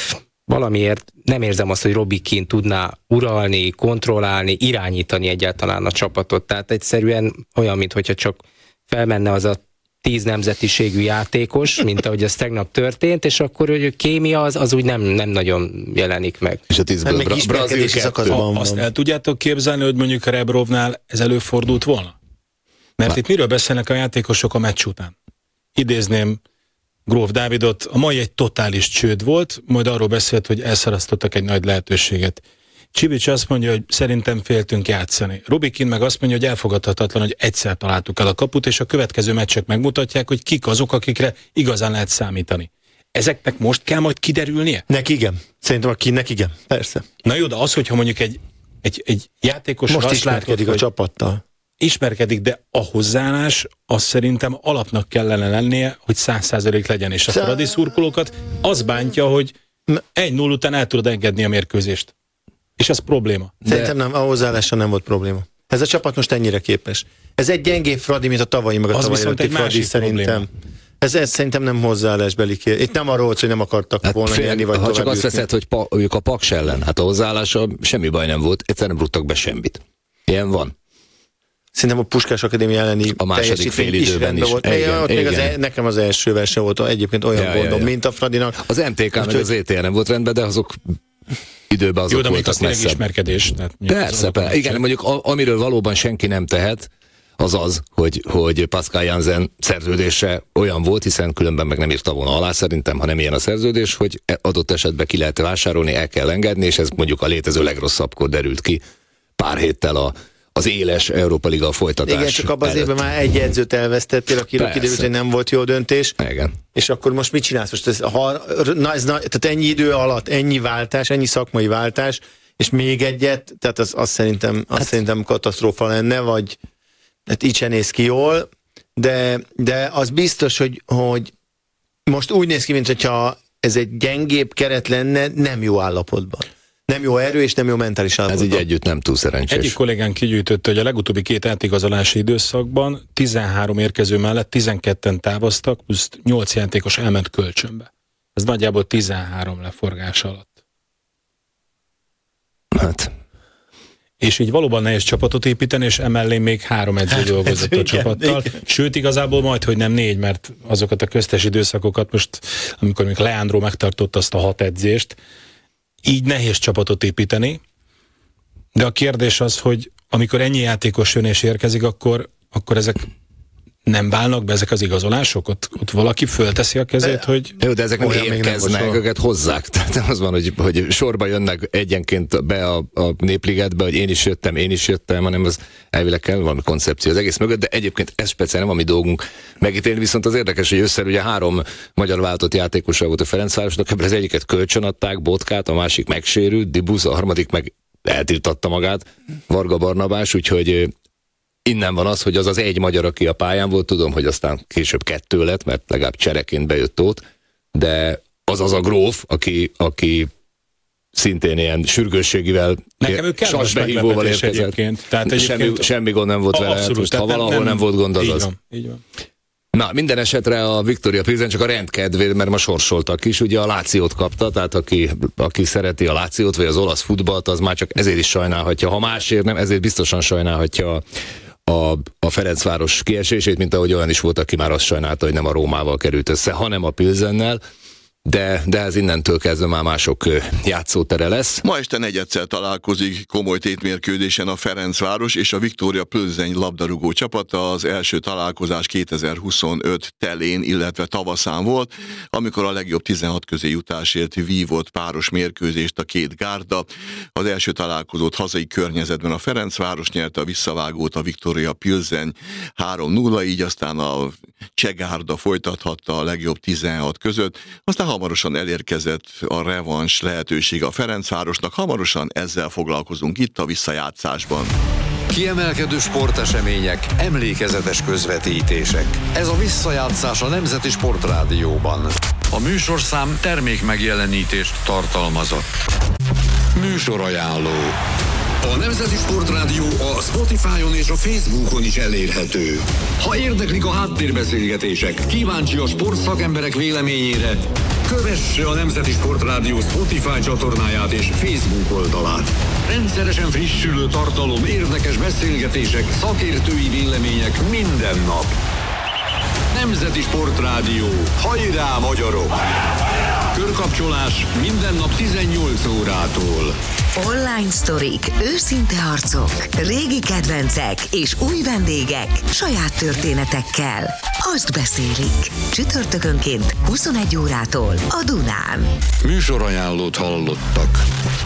valamiért nem érzem azt, hogy Robbie Keane tudná uralni, kontrollálni, irányítani egyáltalán a csapatot. Tehát egyszerűen olyan, mintha csak felmenne az a 10 nemzetiségű játékos, mint ahogy ez tegnap történt, és akkor hogy a kémia az úgy nem nagyon jelenik meg. És a 10-ből Brazil 2. Azt el tudjátok képzelni, hogy mondjuk a Rebrovnál ez előfordult volna? Mert itt miről beszélnek a játékosok a meccs után? Idézném Gróf Dávidot, a mai egy totális csőd volt, majd arról beszélt, hogy elszalasztottak egy nagy lehetőséget. Csivics azt mondja, hogy szerintem féltünk játszani. Robbie Keane meg azt mondja, hogy elfogadhatatlan, hogy egyszer találtuk el a kaput, és a következő meccsek megmutatják, hogy kik azok, akikre igazán lehet számítani. Ezeknek most kell majd kiderülnie? Neki igen. Szerintem a Keane-nek igen. Persze. Na jó, de az, hogyha mondjuk egy játékos most ismerkedik a csapattal. Ismerkedik, de a hozzáállás az szerintem alapnak kellene lennie, hogy 100% legyen, és a Fradi szurkolókat az bántja, hogy 1-0 után el tudod engedni a mérkőzést. És ez probléma. Szerintem nem, a hozzáállással nem volt probléma. Ez a csapat most ennyire képes. Ez egy gyengébb Fradi, mint a tavalyi, meg a tavalyi előtti Fradi szerintem. Ez szerintem nem hozzáállásbeli kérdés. Itt nem arról volt, hogy nem akartak volna nyerni, vagy ha csak azt veszed, hogy ők a Paks ellen, hát a hozzáállása semmi baj nem volt, egyszerűen nem rúgtak be semmit. Ilyen van. Szerintem a Puskás Akadémia elleni a második fél időben is. Volt. Igen. Nekem az első verse volt egyébként olyan gondom, mint a Fradinak. Az MTK meg az ETL nem volt rendben, de azok időben azok voltak messzebb. Ismerkedés. Persze, igen, mondjuk amiről valóban senki nem tehet, az, hogy Pascal Jansen szerződése olyan volt, hiszen különben meg nem írta volna alá szerintem, ha nem ilyen a szerződés, hogy adott esetben ki lehet vásárolni, el kell engedni, és ez mondjuk a létező legrosszabbkor derült ki pár héttel az éles Európa Liga folytatás. Igen, csak abban az évben már egy edzőt elvesztettél, akiről kiderült, hogy nem volt jó döntés. Igen. És akkor most mit csinálsz? Most tehát ennyi idő alatt, ennyi váltás, ennyi szakmai váltás, és még egyet, tehát az szerintem katasztrófa lenne, vagy hát így sem néz ki jól, de az biztos, hogy most úgy néz ki, mintha ez egy gyengébb keret lenne, nem jó állapotban. Nem jó erő és nem jó mentális állapotban. Ez így együtt nem túl szerencsés. Egyik kollégán kigyűjtötte, hogy a legutóbbi 2 átigazolási időszakban 13 érkező mellett 12-en távoztak, plusz 8 játékos elment kölcsönbe. Ez nagyjából 13 leforgás alatt. Hát... És így valóban nehéz csapatot építeni, és emellé még 3 edző dolgozott a csapattal. Igen. Sőt, igazából majdhogy nem 4, mert azokat a köztes időszakokat most, amikor még Leandro megtartott azt a 6 edzést, így nehéz csapatot építeni, de a kérdés az, hogy amikor ennyi játékos jön és érkezik, akkor ezek nem válnak be, ezek az igazolások? Ott valaki fölteszi a kezét, hogy... Jó, de ezek nem érkeznek, őket hozzák. Tehát az van, hogy sorba jönnek egyenként be a Népligetbe, hogy én is jöttem, hanem az elvileg kell valami koncepció az egész mögött, de egyébként ez speciál nem a mi dolgunk megítélni, viszont az érdekes, hogy összer ugye 3 magyar váltott játékosa volt a Ferencvárosnak, ebből az egyiket kölcsönadták, Botkát, a másik megsérült, Dibusz, a harmadik meg eltiltatta magát, Varga Barnabás, úgyhogy innen van az, hogy az egy magyar, aki a pályán volt, tudom, hogy aztán később 2 lett, mert legalább csereként bejött ott, de az a Gróf, aki szintén ilyen sürgősségivel, sasbehívóval érkezett. Tehát semmi gond nem volt vele, most ha valahol nem volt gond, az. Így van. Na, minden esetre a Viktória Pilsen csak a rendkedvéért, mert ma sorsoltak is, ugye a Lációt kapta, tehát aki szereti a Lációt, vagy az olasz futballt, az már csak ezért is sajnálhatja, ha másért nem, ezért biztosan sajnálhatja a Ferencváros kiesését, mint ahogy olyan is volt, aki már azt sajnálta, hogy nem a Rómával került össze, hanem a Pilsennel, de ez innentől kezdve már mások játszótere lesz. Ma este negyedszer találkozik komoly tétmérkőzésen a Ferencváros és a Viktória Plzeň labdarúgó csapata. Az első találkozás 2025 telén, illetve tavaszán volt, amikor a legjobb 16 közé jutásért vívott páros mérkőzést a 2 gárda. Az első találkozót hazai környezetben a Ferencváros nyerte, a visszavágót a Viktória Plzeň 3-0, így aztán a Csegárda folytathatta a legjobb 16 között, aztán hamarosan elérkezett a revans lehetőség a Ferencvárosnak, hamarosan ezzel foglalkozunk itt a visszajátszásban. Kiemelkedő sportesemények, emlékezetes közvetítések. Ez a visszajátszás a Nemzeti Sportrádióban. A műsorszám termékmegjelenítést tartalmazott. Műsorajánló. A Nemzeti Sportrádió a Spotify-on és a Facebookon is elérhető. Ha érdeklik a háttérbeszélgetések, kíváncsi a sportszakemberek véleményére, kövesse a Nemzeti Sportrádió Spotify csatornáját és Facebook oldalát. Rendszeresen frissülő tartalom, érdekes beszélgetések, szakértői vélemények minden nap. Nemzeti Sportrádió. Hajrá, magyarok! Körkapcsolás minden nap 18 órától. Online sztorik, őszinte harcok, régi kedvencek és új vendégek saját történetekkel. Azt beszélik. Csütörtökönként 21 órától a Dunán. Műsorajánlót hallottak.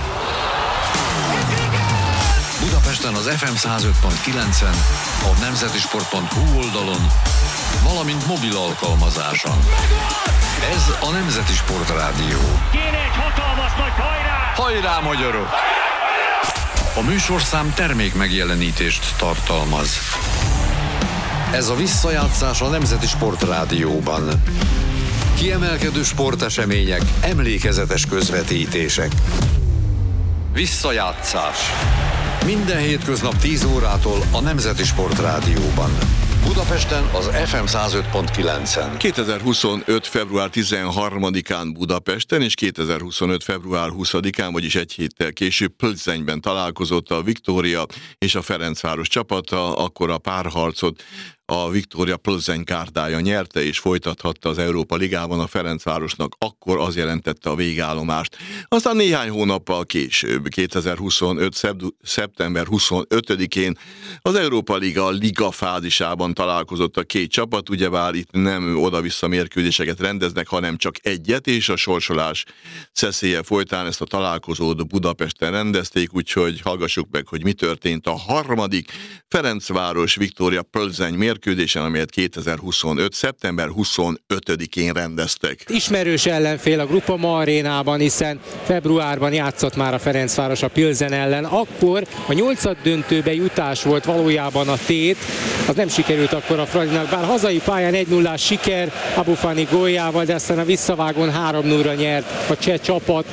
Budapesten az FM 105.9-en, a nemzetisport.hu oldalon, valamint mobil alkalmazáson. Ez a Nemzeti Sportrádió. Kéne egy hatalmas nagy hajrá! Hajrá, magyarok! A műsorszám termékmegjelenítést tartalmaz. Ez a visszajátszás a Nemzeti Sportrádióban. Kiemelkedő sportesemények, emlékezetes közvetítések. Visszajátszás. Minden hétköznap 10 órától a Nemzeti Sportrádióban. Budapesten az FM 105.9-en. 2025. február 13-án Budapesten és 2025. február 20-án, vagyis egy héttel később Plzenyben találkozott a Viktória és a Ferencváros csapata, akkor a párharcot a Viktória Plzeň gárdája nyerte és folytathatta az Európa Ligában, a Ferencvárosnak akkor az jelentette a végállomást. Aztán néhány hónappal később, 2025. szeptember 25-én az Európa Liga fázisában találkozott a két csapat, ugyebár itt nem oda-vissza mérkőzéseket rendeznek, hanem csak egyet, és a sorsolás szeszélye folytán ezt a találkozót Budapesten rendezték, úgyhogy hallgassuk meg, hogy mi történt a harmadik Ferencváros Viktória Plzeň mérkőzésen, amelyet 2025. szeptember 25-én rendeztek. Ismerős ellenfél a Groupama arénában, hiszen februárban játszott már a Ferencváros a Pilzen ellen. Akkor a 8-döntőbe jutás volt valójában a tét, az nem sikerült akkor a Fradinak, bár hazai pályán 1-0-ás siker Abufani góljával, de aztán a visszavágón 3-0-ra nyert a cseh csapat.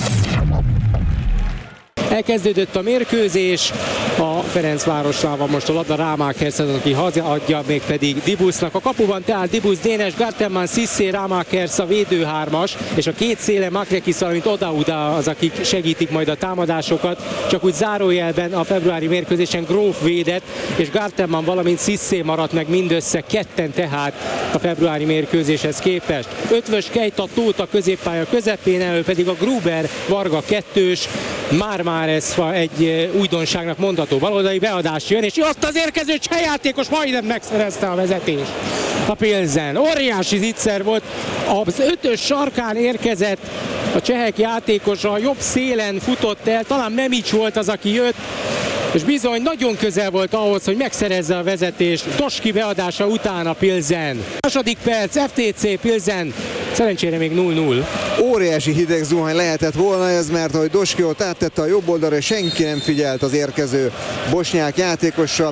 Elkezdődött a mérkőzés, a Ferencvárosnál van most a labda, Rámákers az, aki hazaadja, mégpedig Dibusznak. A kapuban tehát Dibusz, Dénes, Gartenmann, Cissé, Rámákers a védőhármas, és a két széle Makrekis, valamint Oda az, akik segítik majd a támadásokat. Csak úgy zárójelben a februári mérkőzésen Gróf védett, és Gartenmann, valamint Cissé maradt meg mindössze ketten tehát a februári mérkőzéshez képest. Ötvös, Kejta, Tóth a középpálya közepén, elől pedig a Gruber, Varga kettős, már ez egy újdonságnak mondható baloldali beadás jön, és ott az érkező cseh játékos majdnem megszerezte a vezetést. A Pilzen óriási zicser volt, az 5-ös sarkán érkezett a csehek játékosa, a jobb szélen futott el, talán Memics volt az, aki jött, és bizony nagyon közel volt ahhoz, hogy megszerezze a vezetést. Doski beadása után a Pilzen. Második perc, FTC Pilzen, szerencsére még 0-0. Óriási hideg zuhany lehetett volna ez, mert ahogy Doski ott áttette a jobb oldalra, senki nem figyelt az érkező bosnyák játékosra.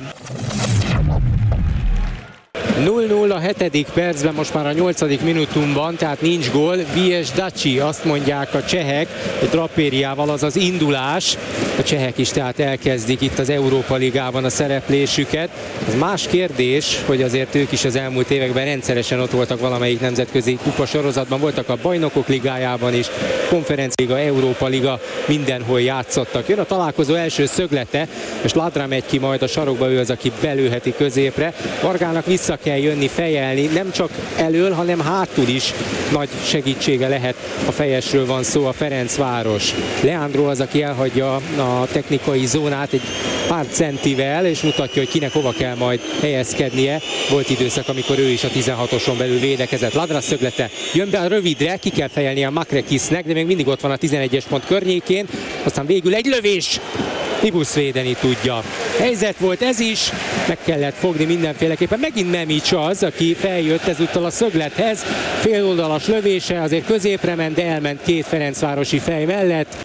0-0 a 7. percben, most már a 8. minutumban, tehát nincs gól. Vies Daci, azt mondják a csehek, egy drapériával, az az indulás. A csehek is tehát elkezdik itt az Európa Ligában a szereplésüket. Ez más kérdés, hogy azért ők is az elmúlt években rendszeresen ott voltak valamelyik nemzetközi kupa sorozatban, voltak a Bajnokok Ligájában is, Konferencialiga, Európa Liga, mindenhol játszottak. Jön a találkozó első szöglete, és Ladra megy ki majd a sarokba, ő az, aki belőheti középre. Vargának vissza kell jönni, fejelni, nem csak elől, hanem hátul is nagy segítsége lehet. A fejesről van szó, a Ferencváros. Leandro az, aki elhagyja a technikai zónát egy pár centivel, és mutatja, hogy kinek hova kell majd helyezkednie. Volt időszak, amikor ő is a 16-oson belül védekezett. Ladra szöglete jön be a rövidre, ki kell fejelni a Makrekisnek, de még mindig ott van a 11-es pont környékén. Aztán végül egy lövés, Dibusz védeni tudja. helyzet volt ez is, meg kellett fogni mindenféleképpen. Megint Memics az, aki feljött ezúttal a szöglethez, féloldalas lövése, azért középre ment, de elment két ferencvárosi fej mellett.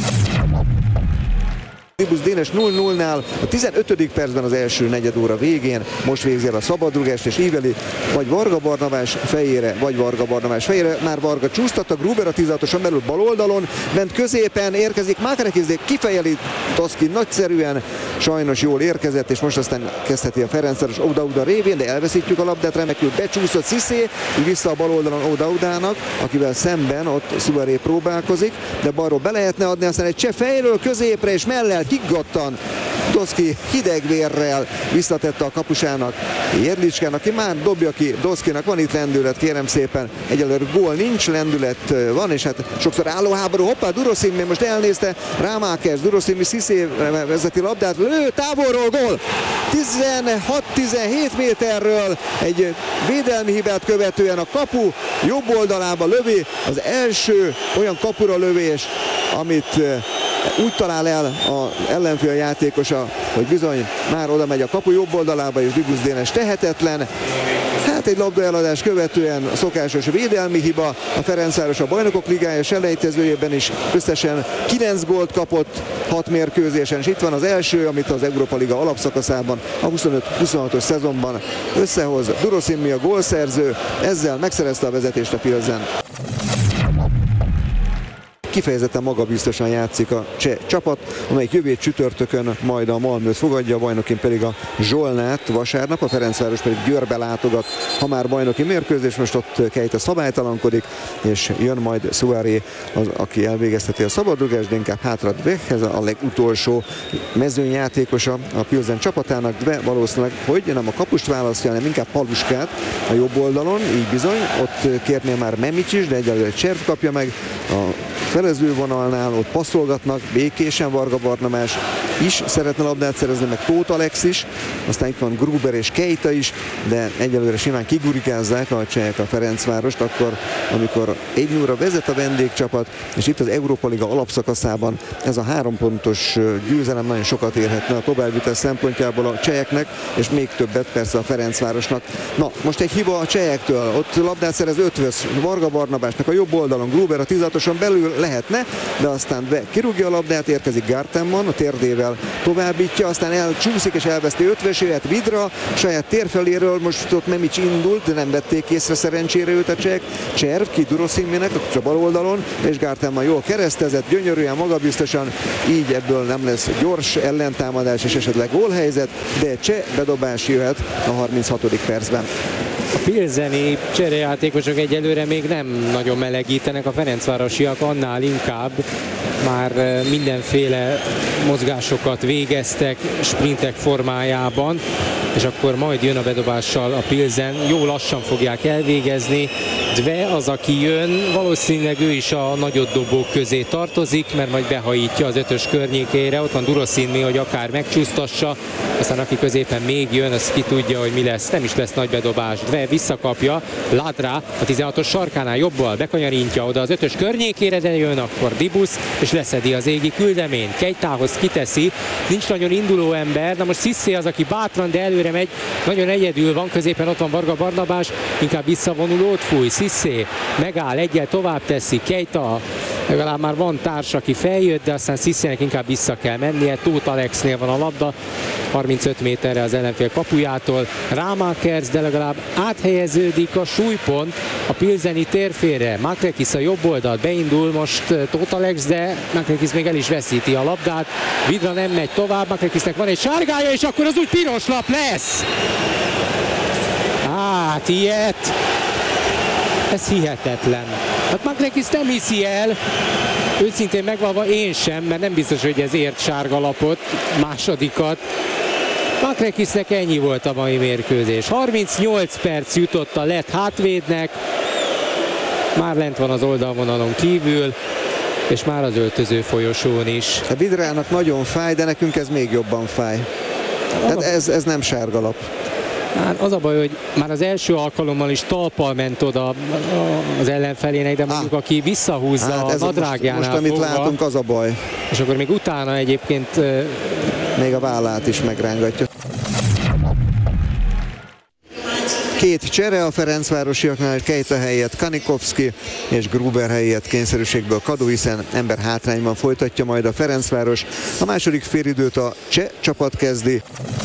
Dibusz Dénes 0-0-nál a 15. percben az első negyedóra végén, most végzi el a szabadrugást, és íveli vagy Varga Barnabás fejére, vagy Varga Barnabás fejére. Már Varga csúsztatta, Gruber a 16-oson belül bal oldalon, ment középen, érkezik Mákrekis, kifejeli Toszki nagyszerűen, sajnos jól érkezett, és most aztán kezdheti a Ferencváros Oda-Oda révén, de elveszítjük a labdát, remekül becsúszott Cissé, vissza a bal oldalon Oda-Odának, akivel szemben ott Suárez próbálkozik, de balról be lehetne adni, aztán egy cseh fejről középre és mellett higgadtan Doszki hidegvérrel visszatette a kapusának, Jedlicskán, aki már dobja ki Doszkinak. Van itt lendület, kérem szépen, egyelőre gól nincs, lendület van, és hát sokszor állóháború. Hoppá, Duroszimmi most elnézte, Rámákers, Duroszimmi Cissé vezeti labdát, lő, távolról gól! 16-17 méterről egy védelmi hibát követően a kapu jobb oldalába lövi, az első olyan kapura lövés, amit úgy talál el az ellenfél játékosa, hogy bizony már oda megy a kapu jobb oldalába, és Dibusz Dénes tehetetlen. Hát egy labdaeladás követően a szokásos védelmi hiba. A Ferencváros a Bajnokok Ligája selejtezőjében is összesen 9 gólt kapott 6 mérkőzésen, és itt van az első, amit az Európa Liga alapszakaszában a 25-26-os szezonban összehoz. Duroszimmi a gólszerző, ezzel megszerezte a vezetést a Pilsen. Kifejezetten magabiztosan játszik a cseh csapat, amelyik jövő csütörtökön majd a Malmöt fogadja, a bajnokin pedig a Zsolnát vasárnap, a Ferencváros pedig Győrbe látogat, ha már bajnoki mérkőzés, most ott Keita szabálytalankodik, és jön majd Suárez, az, aki elvégezteti a szabadrugást, de inkább hátra Dveh, ez a legutolsó mezőnyjátékosa a Pilsen csapatának. Dveh valószínűleg, hogy nem a kapust választja, hanem inkább Paluskát a jobb oldalon, így bizony, ott kérnél már Memics is, de egyelőre Cserv kapja meg a felezővonalnál, ott passzolgatnak, békésen Varga Barnabás is szeretne labdát szerezni, meg Tóth Alex is, aztán itt van Gruber és Keita is, de egyelőre simán kigurikázzák a csehek a Ferencvárost, akkor, amikor 1-0-ra vezet a vendégcsapat, és itt az Európa Liga alapszakaszában ez a 3 pontos győzelem nagyon sokat érhetne a továbbjutás szempontjából a cseheknek, és még többet persze a Ferencvárosnak. Na, most egy hiba a csehektől, ott labdát szerez Ötvös Varga Barnabásnak a jobb oldalon, Gruber a 16-oson belül lehetne, de aztán kirúgja a labdát, érkezik Gartenmann, a térdével továbbítja, aztán elcsúszik és elveszti Ötvösét, Vidra saját térfeléről, most ott Memics indult, de nem vették észre szerencsére őt a csehek. Cserv ki Duroszimminek a bal oldalon, és Gartenmann jól keresztezett, gyönyörűen, magabiztosan, így ebből nem lesz gyors ellentámadás és esetleg gólhelyzet, de cseh bedobás jöhet a 36. percben. A pilseni cserejátékosok egyelőre még nem nagyon melegítenek, a ferencvárosiak annál inkább, már mindenféle mozgásokat végeztek sprintek formájában, és akkor majd jön a bedobással a Pilsen, jó lassan fogják elvégezni. Dve az, aki jön, valószínűleg ő is a nagyobbdobók közé tartozik, mert majd behajítja az 5-ös környékére, ott van Duroszimmi, hogy akár megcsúsztassa, aztán aki középen még jön, az ki tudja, hogy mi lesz, nem is lesz nagy bedobás. Dve visszakapja, Ladra a 16-os sarkánál jobbal bekanyarintja oda az 5-ös környékére, de jön akkor Dibusz, és leszedi az égi küldeményt. Keitához kiteszi, nincs nagyon induló ember, na most Cissé az, aki bátran, de előre megy, nagyon egyedül van, középen ott van Varga Barnabás, inkább visszavonulót fúj, Cissé megáll, egyel tovább teszi, Keita, legalább már van társ, aki feljött, de aztán Cissének inkább vissza kell mennie, Tóth Alexnél van a labda, 35 méterre az ellenfél kapujától, Rámákers, de legalább áthelyeződik a súlypont a pilseni térfélre. Mákrekis a jobb oldalt beindul most Tóth Alex, de Mákrekis még el is veszíti a labdát, Vidra nem megy tovább, Mákrekisnek van egy sárgája, és akkor az úgy piros lap lesz! Hát ilyet! Ez hihetetlen. Hát Mákrekis nem hiszi el, őszintén megvalva én sem, mert nem biztos, hogy ez ért sárgalapot, másodikat. Mákrekisnek ennyi volt a mai mérkőzés. 38 perc jutott a lett hátvédnek, már lent van az oldalvonalon kívül, és már az öltöző folyosón is. A Vidrának nagyon fáj, de nekünk ez még jobban fáj. Tehát ez nem sárgalap. Hát az a baj, hogy már az első alkalommal is talppal ment oda az ellenfelének, de mondjuk aki visszahúzza a nadrágjánál most amit fogva, látunk, az a baj. és akkor még utána egyébként még a vállát is megrángatja. Két csere a ferencvárosiaknál, Kejta helyett Kanikovszki és Gruber helyett kényszerűségből Kadu, hiszen ember hátrányban folytatja majd a Ferencváros. A második félidőt a cseh csapat kezdi.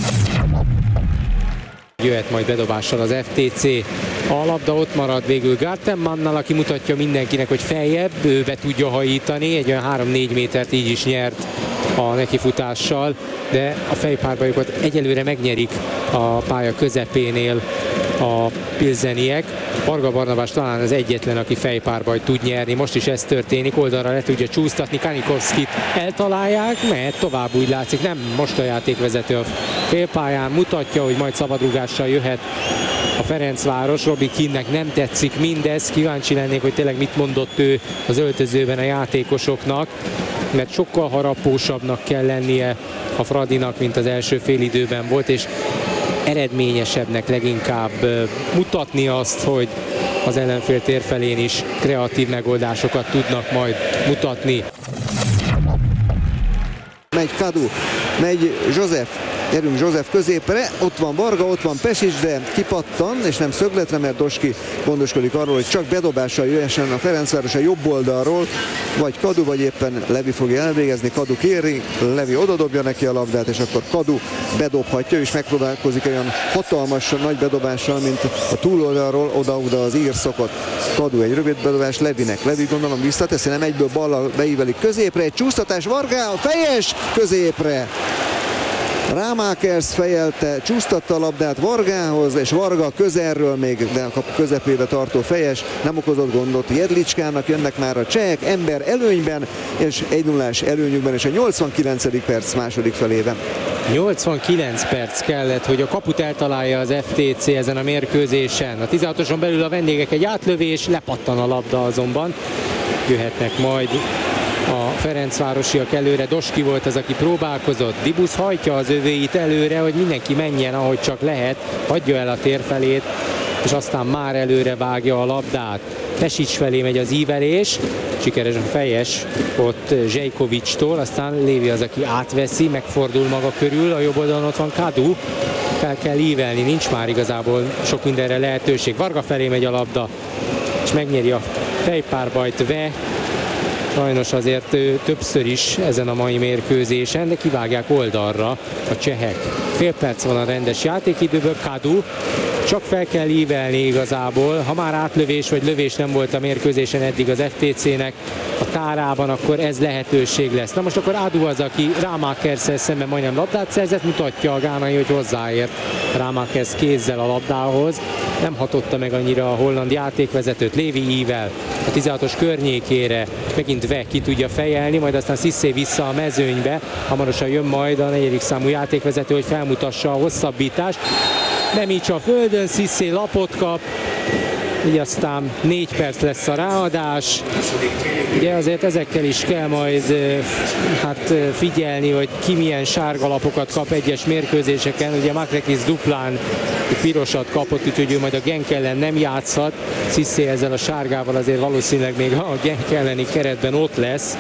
Jöhet majd bedobással az FTC. A labda ott marad végül Gartenmannnal, aki mutatja mindenkinek, hogy feljebb, ő be tudja hajítani, egy olyan 3-4 métert így is nyert a nekifutással, de a fejpárbajukat egyelőre megnyerik a pálya közepénél a pilzeniek. Varga Barnabás talán az egyetlen, aki fejpárbajt tud nyerni. Most is ez történik, oldalra le tudja csúsztatni, Kanikovszkit eltalálják, mehet tovább, úgy látszik, nem most a játékvezető a félpályán, mutatja, hogy majd szabadrúgással jöhet a Ferencváros. Robi Kinnek nem tetszik mindez, kíváncsi lennék, hogy tényleg mit mondott ő az öltözőben a játékosoknak, mert sokkal harapósabbnak kell lennie a Fradinak, mint az első félidőben volt, és eredményesebbnek leginkább mutatni azt, hogy az ellenfél térfelén is kreatív megoldásokat tudnak majd mutatni. Megy Kadu, megy József, gyerünk József középre, ott van Varga, ott van Pesics, de kipattan, és nem szögletre, mert Doski gondoskodik arról, hogy csak bedobással jöhessen a Ferencváros a jobb oldalról, vagy Kadu, vagy éppen Levi fogja elvégezni. Kadu kéri, Levi odadobja neki a labdát, és akkor Kadu bedobhatja, és megpróbálkozik olyan hatalmas nagy bedobással, mint a túloldalról oda-oda az ír szokott. Kadu egy rövid bedobás Levinek. Levi gondolom visszateszi, nem egyből ballal beívelik középre, egy csúsztatás Varga, fejes középre. Rámákersz fejelte, csúsztatta a labdát Vargához, és Varga közelről még, de a kapu közepébe tartó fejes nem okozott gondot Jedlicskának, jönnek már a csehek ember előnyben, és 1-0-ás előnyükben, és a 89. perc második felében. 89 perc kellett, hogy a kaput eltalálja az FTC ezen a mérkőzésen. A 16-oson belül a vendégek egy átlövés, lepattan a labda azonban. Jöhetnek majd a ferencvárosiak előre. Doski volt az, aki próbálkozott. Dibusz hajtja az övéit előre, hogy mindenki menjen, ahogy csak lehet, hagyja el a térfelét, és aztán már előre vágja a labdát. Pesics felé megy az ívelés, sikeres a fejes ott Zsejkovicstól, aztán Lévi az, aki átveszi, megfordul maga körül, a jobb oldalon ott van Kadu, kell ívelni, nincs már igazából sok mindenre lehetőség. Varga felé megy a labda, és megnyeri a fejpárbajt Ve. Sajnos azért többször is ezen a mai mérkőzésen, de kivágják oldalra a csehek. Fél perc van a rendes játékidőből, Kadu csak fel kell ívelni igazából. Ha már átlövés vagy lövés nem volt a mérkőzésen eddig az FTC-nek a tárában, akkor ez lehetőség lesz. Na most akkor Adu az, aki Rámákersszel szemben majdnem labdát szerzett, mutatja a gánai, hogy hozzáért Rámákersz kézzel a labdához. Nem hatotta meg annyira a holland játékvezetőt. Lévi ível a 16-os környékére, megint Ve ki tudja fejelni, majd aztán Cissé vissza a mezőnybe. Hamarosan jön majd a 4. számú játékvezető, hogy felmutassa a hosszabbítást. Nem így a földön, Cissé lapot kap, így aztán 4 perc lesz a ráadás. Ugye azért ezekkel is kell majd figyelni, hogy ki milyen sárga lapokat kap egyes mérkőzéseken. Ugye Makrekis duplán pirosat kapott, úgyhogy ő majd a Genk ellen nem játszhat. Cissé ezzel a sárgával azért valószínűleg még a Genk elleni keretben ott lesz.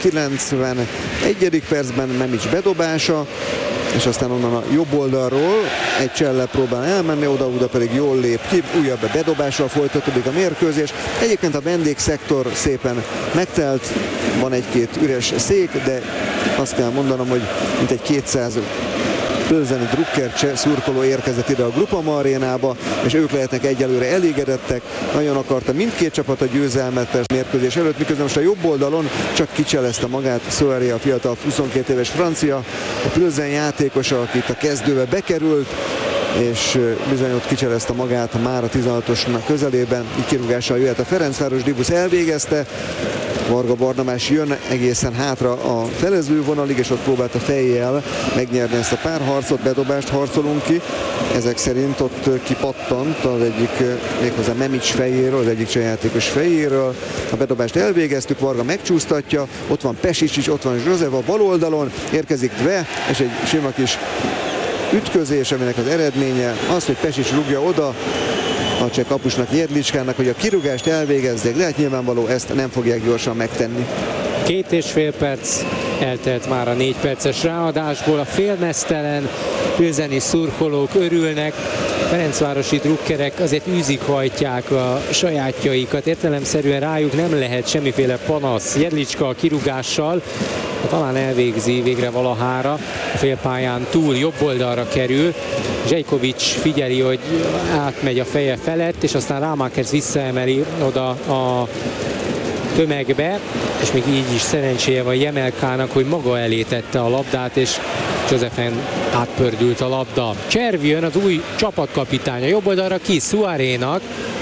91. percben Memics bedobása, és aztán onnan a jobb oldalról egy cselle próbál elmenni, oda pedig jól lép ki, újabb bedobással folytatódik a mérkőzés. Egyébként a vendégszektor szépen megtelt, van egy-két üres szék, de azt kell mondanom, hogy mintegy 200 plzeni drukkercse szurkoló érkezett ide a Groupama arénába, és ők lehetnek egyelőre elégedettek. Nagyon akarta mindkét csapat a győzelmet persze mérkőzés előtt, miközben most a jobb oldalon csak kicselezte magát Soeri, a fiatal 22 éves francia, a Plzen játékosa, aki itt a kezdőbe bekerült, és bizony ott kicselezte magát már a 16-os közelében, így kirúgással jöhet a Ferencváros. Dibusz elvégezte, Varga Barnabás jön egészen hátra a felező vonalig, és ott próbálta fejjel megnyerni ezt a párharcot, bedobást harcolunk ki. Ezek szerint ott kipattant az egyik, méghozzá Memics fejéről, az egyik csehjátékos fejéről. A bedobást elvégeztük, Varga megcsúsztatja, ott van Pesics is, ott van József a bal oldalon, érkezik Dve, és egy sima kis ütközés, aminek az eredménye az, hogy Pesics rúgja oda a cseh kapusnak, Jedlicskának, hogy a kirúgást elvégezzék, de hát nyilvánvaló ezt nem fogják gyorsan megtenni. 2,5 perc eltelt már a 4 perces ráadásból. A félmeztelen pilzeni szurkolók örülnek, ferencvárosi drukkerek azért űzik-hajtják a sajátjaikat, értelemszerűen rájuk nem lehet semmiféle panasz. Jedlicska a kirúgással, talán elvégzi végre valahára, a félpályán túl jobb oldalra kerül, Zsejkovics figyeli, hogy átmegy a feje felett, és aztán Rámákerz visszaemeli oda a tömegbe, és még így is szerencséje van Jemelkának, hogy maga elé tette a labdát, és Josefen átpördült a labda. Cserv jön, az új csapatkapitánya, jobb oldalra ki Suarénak,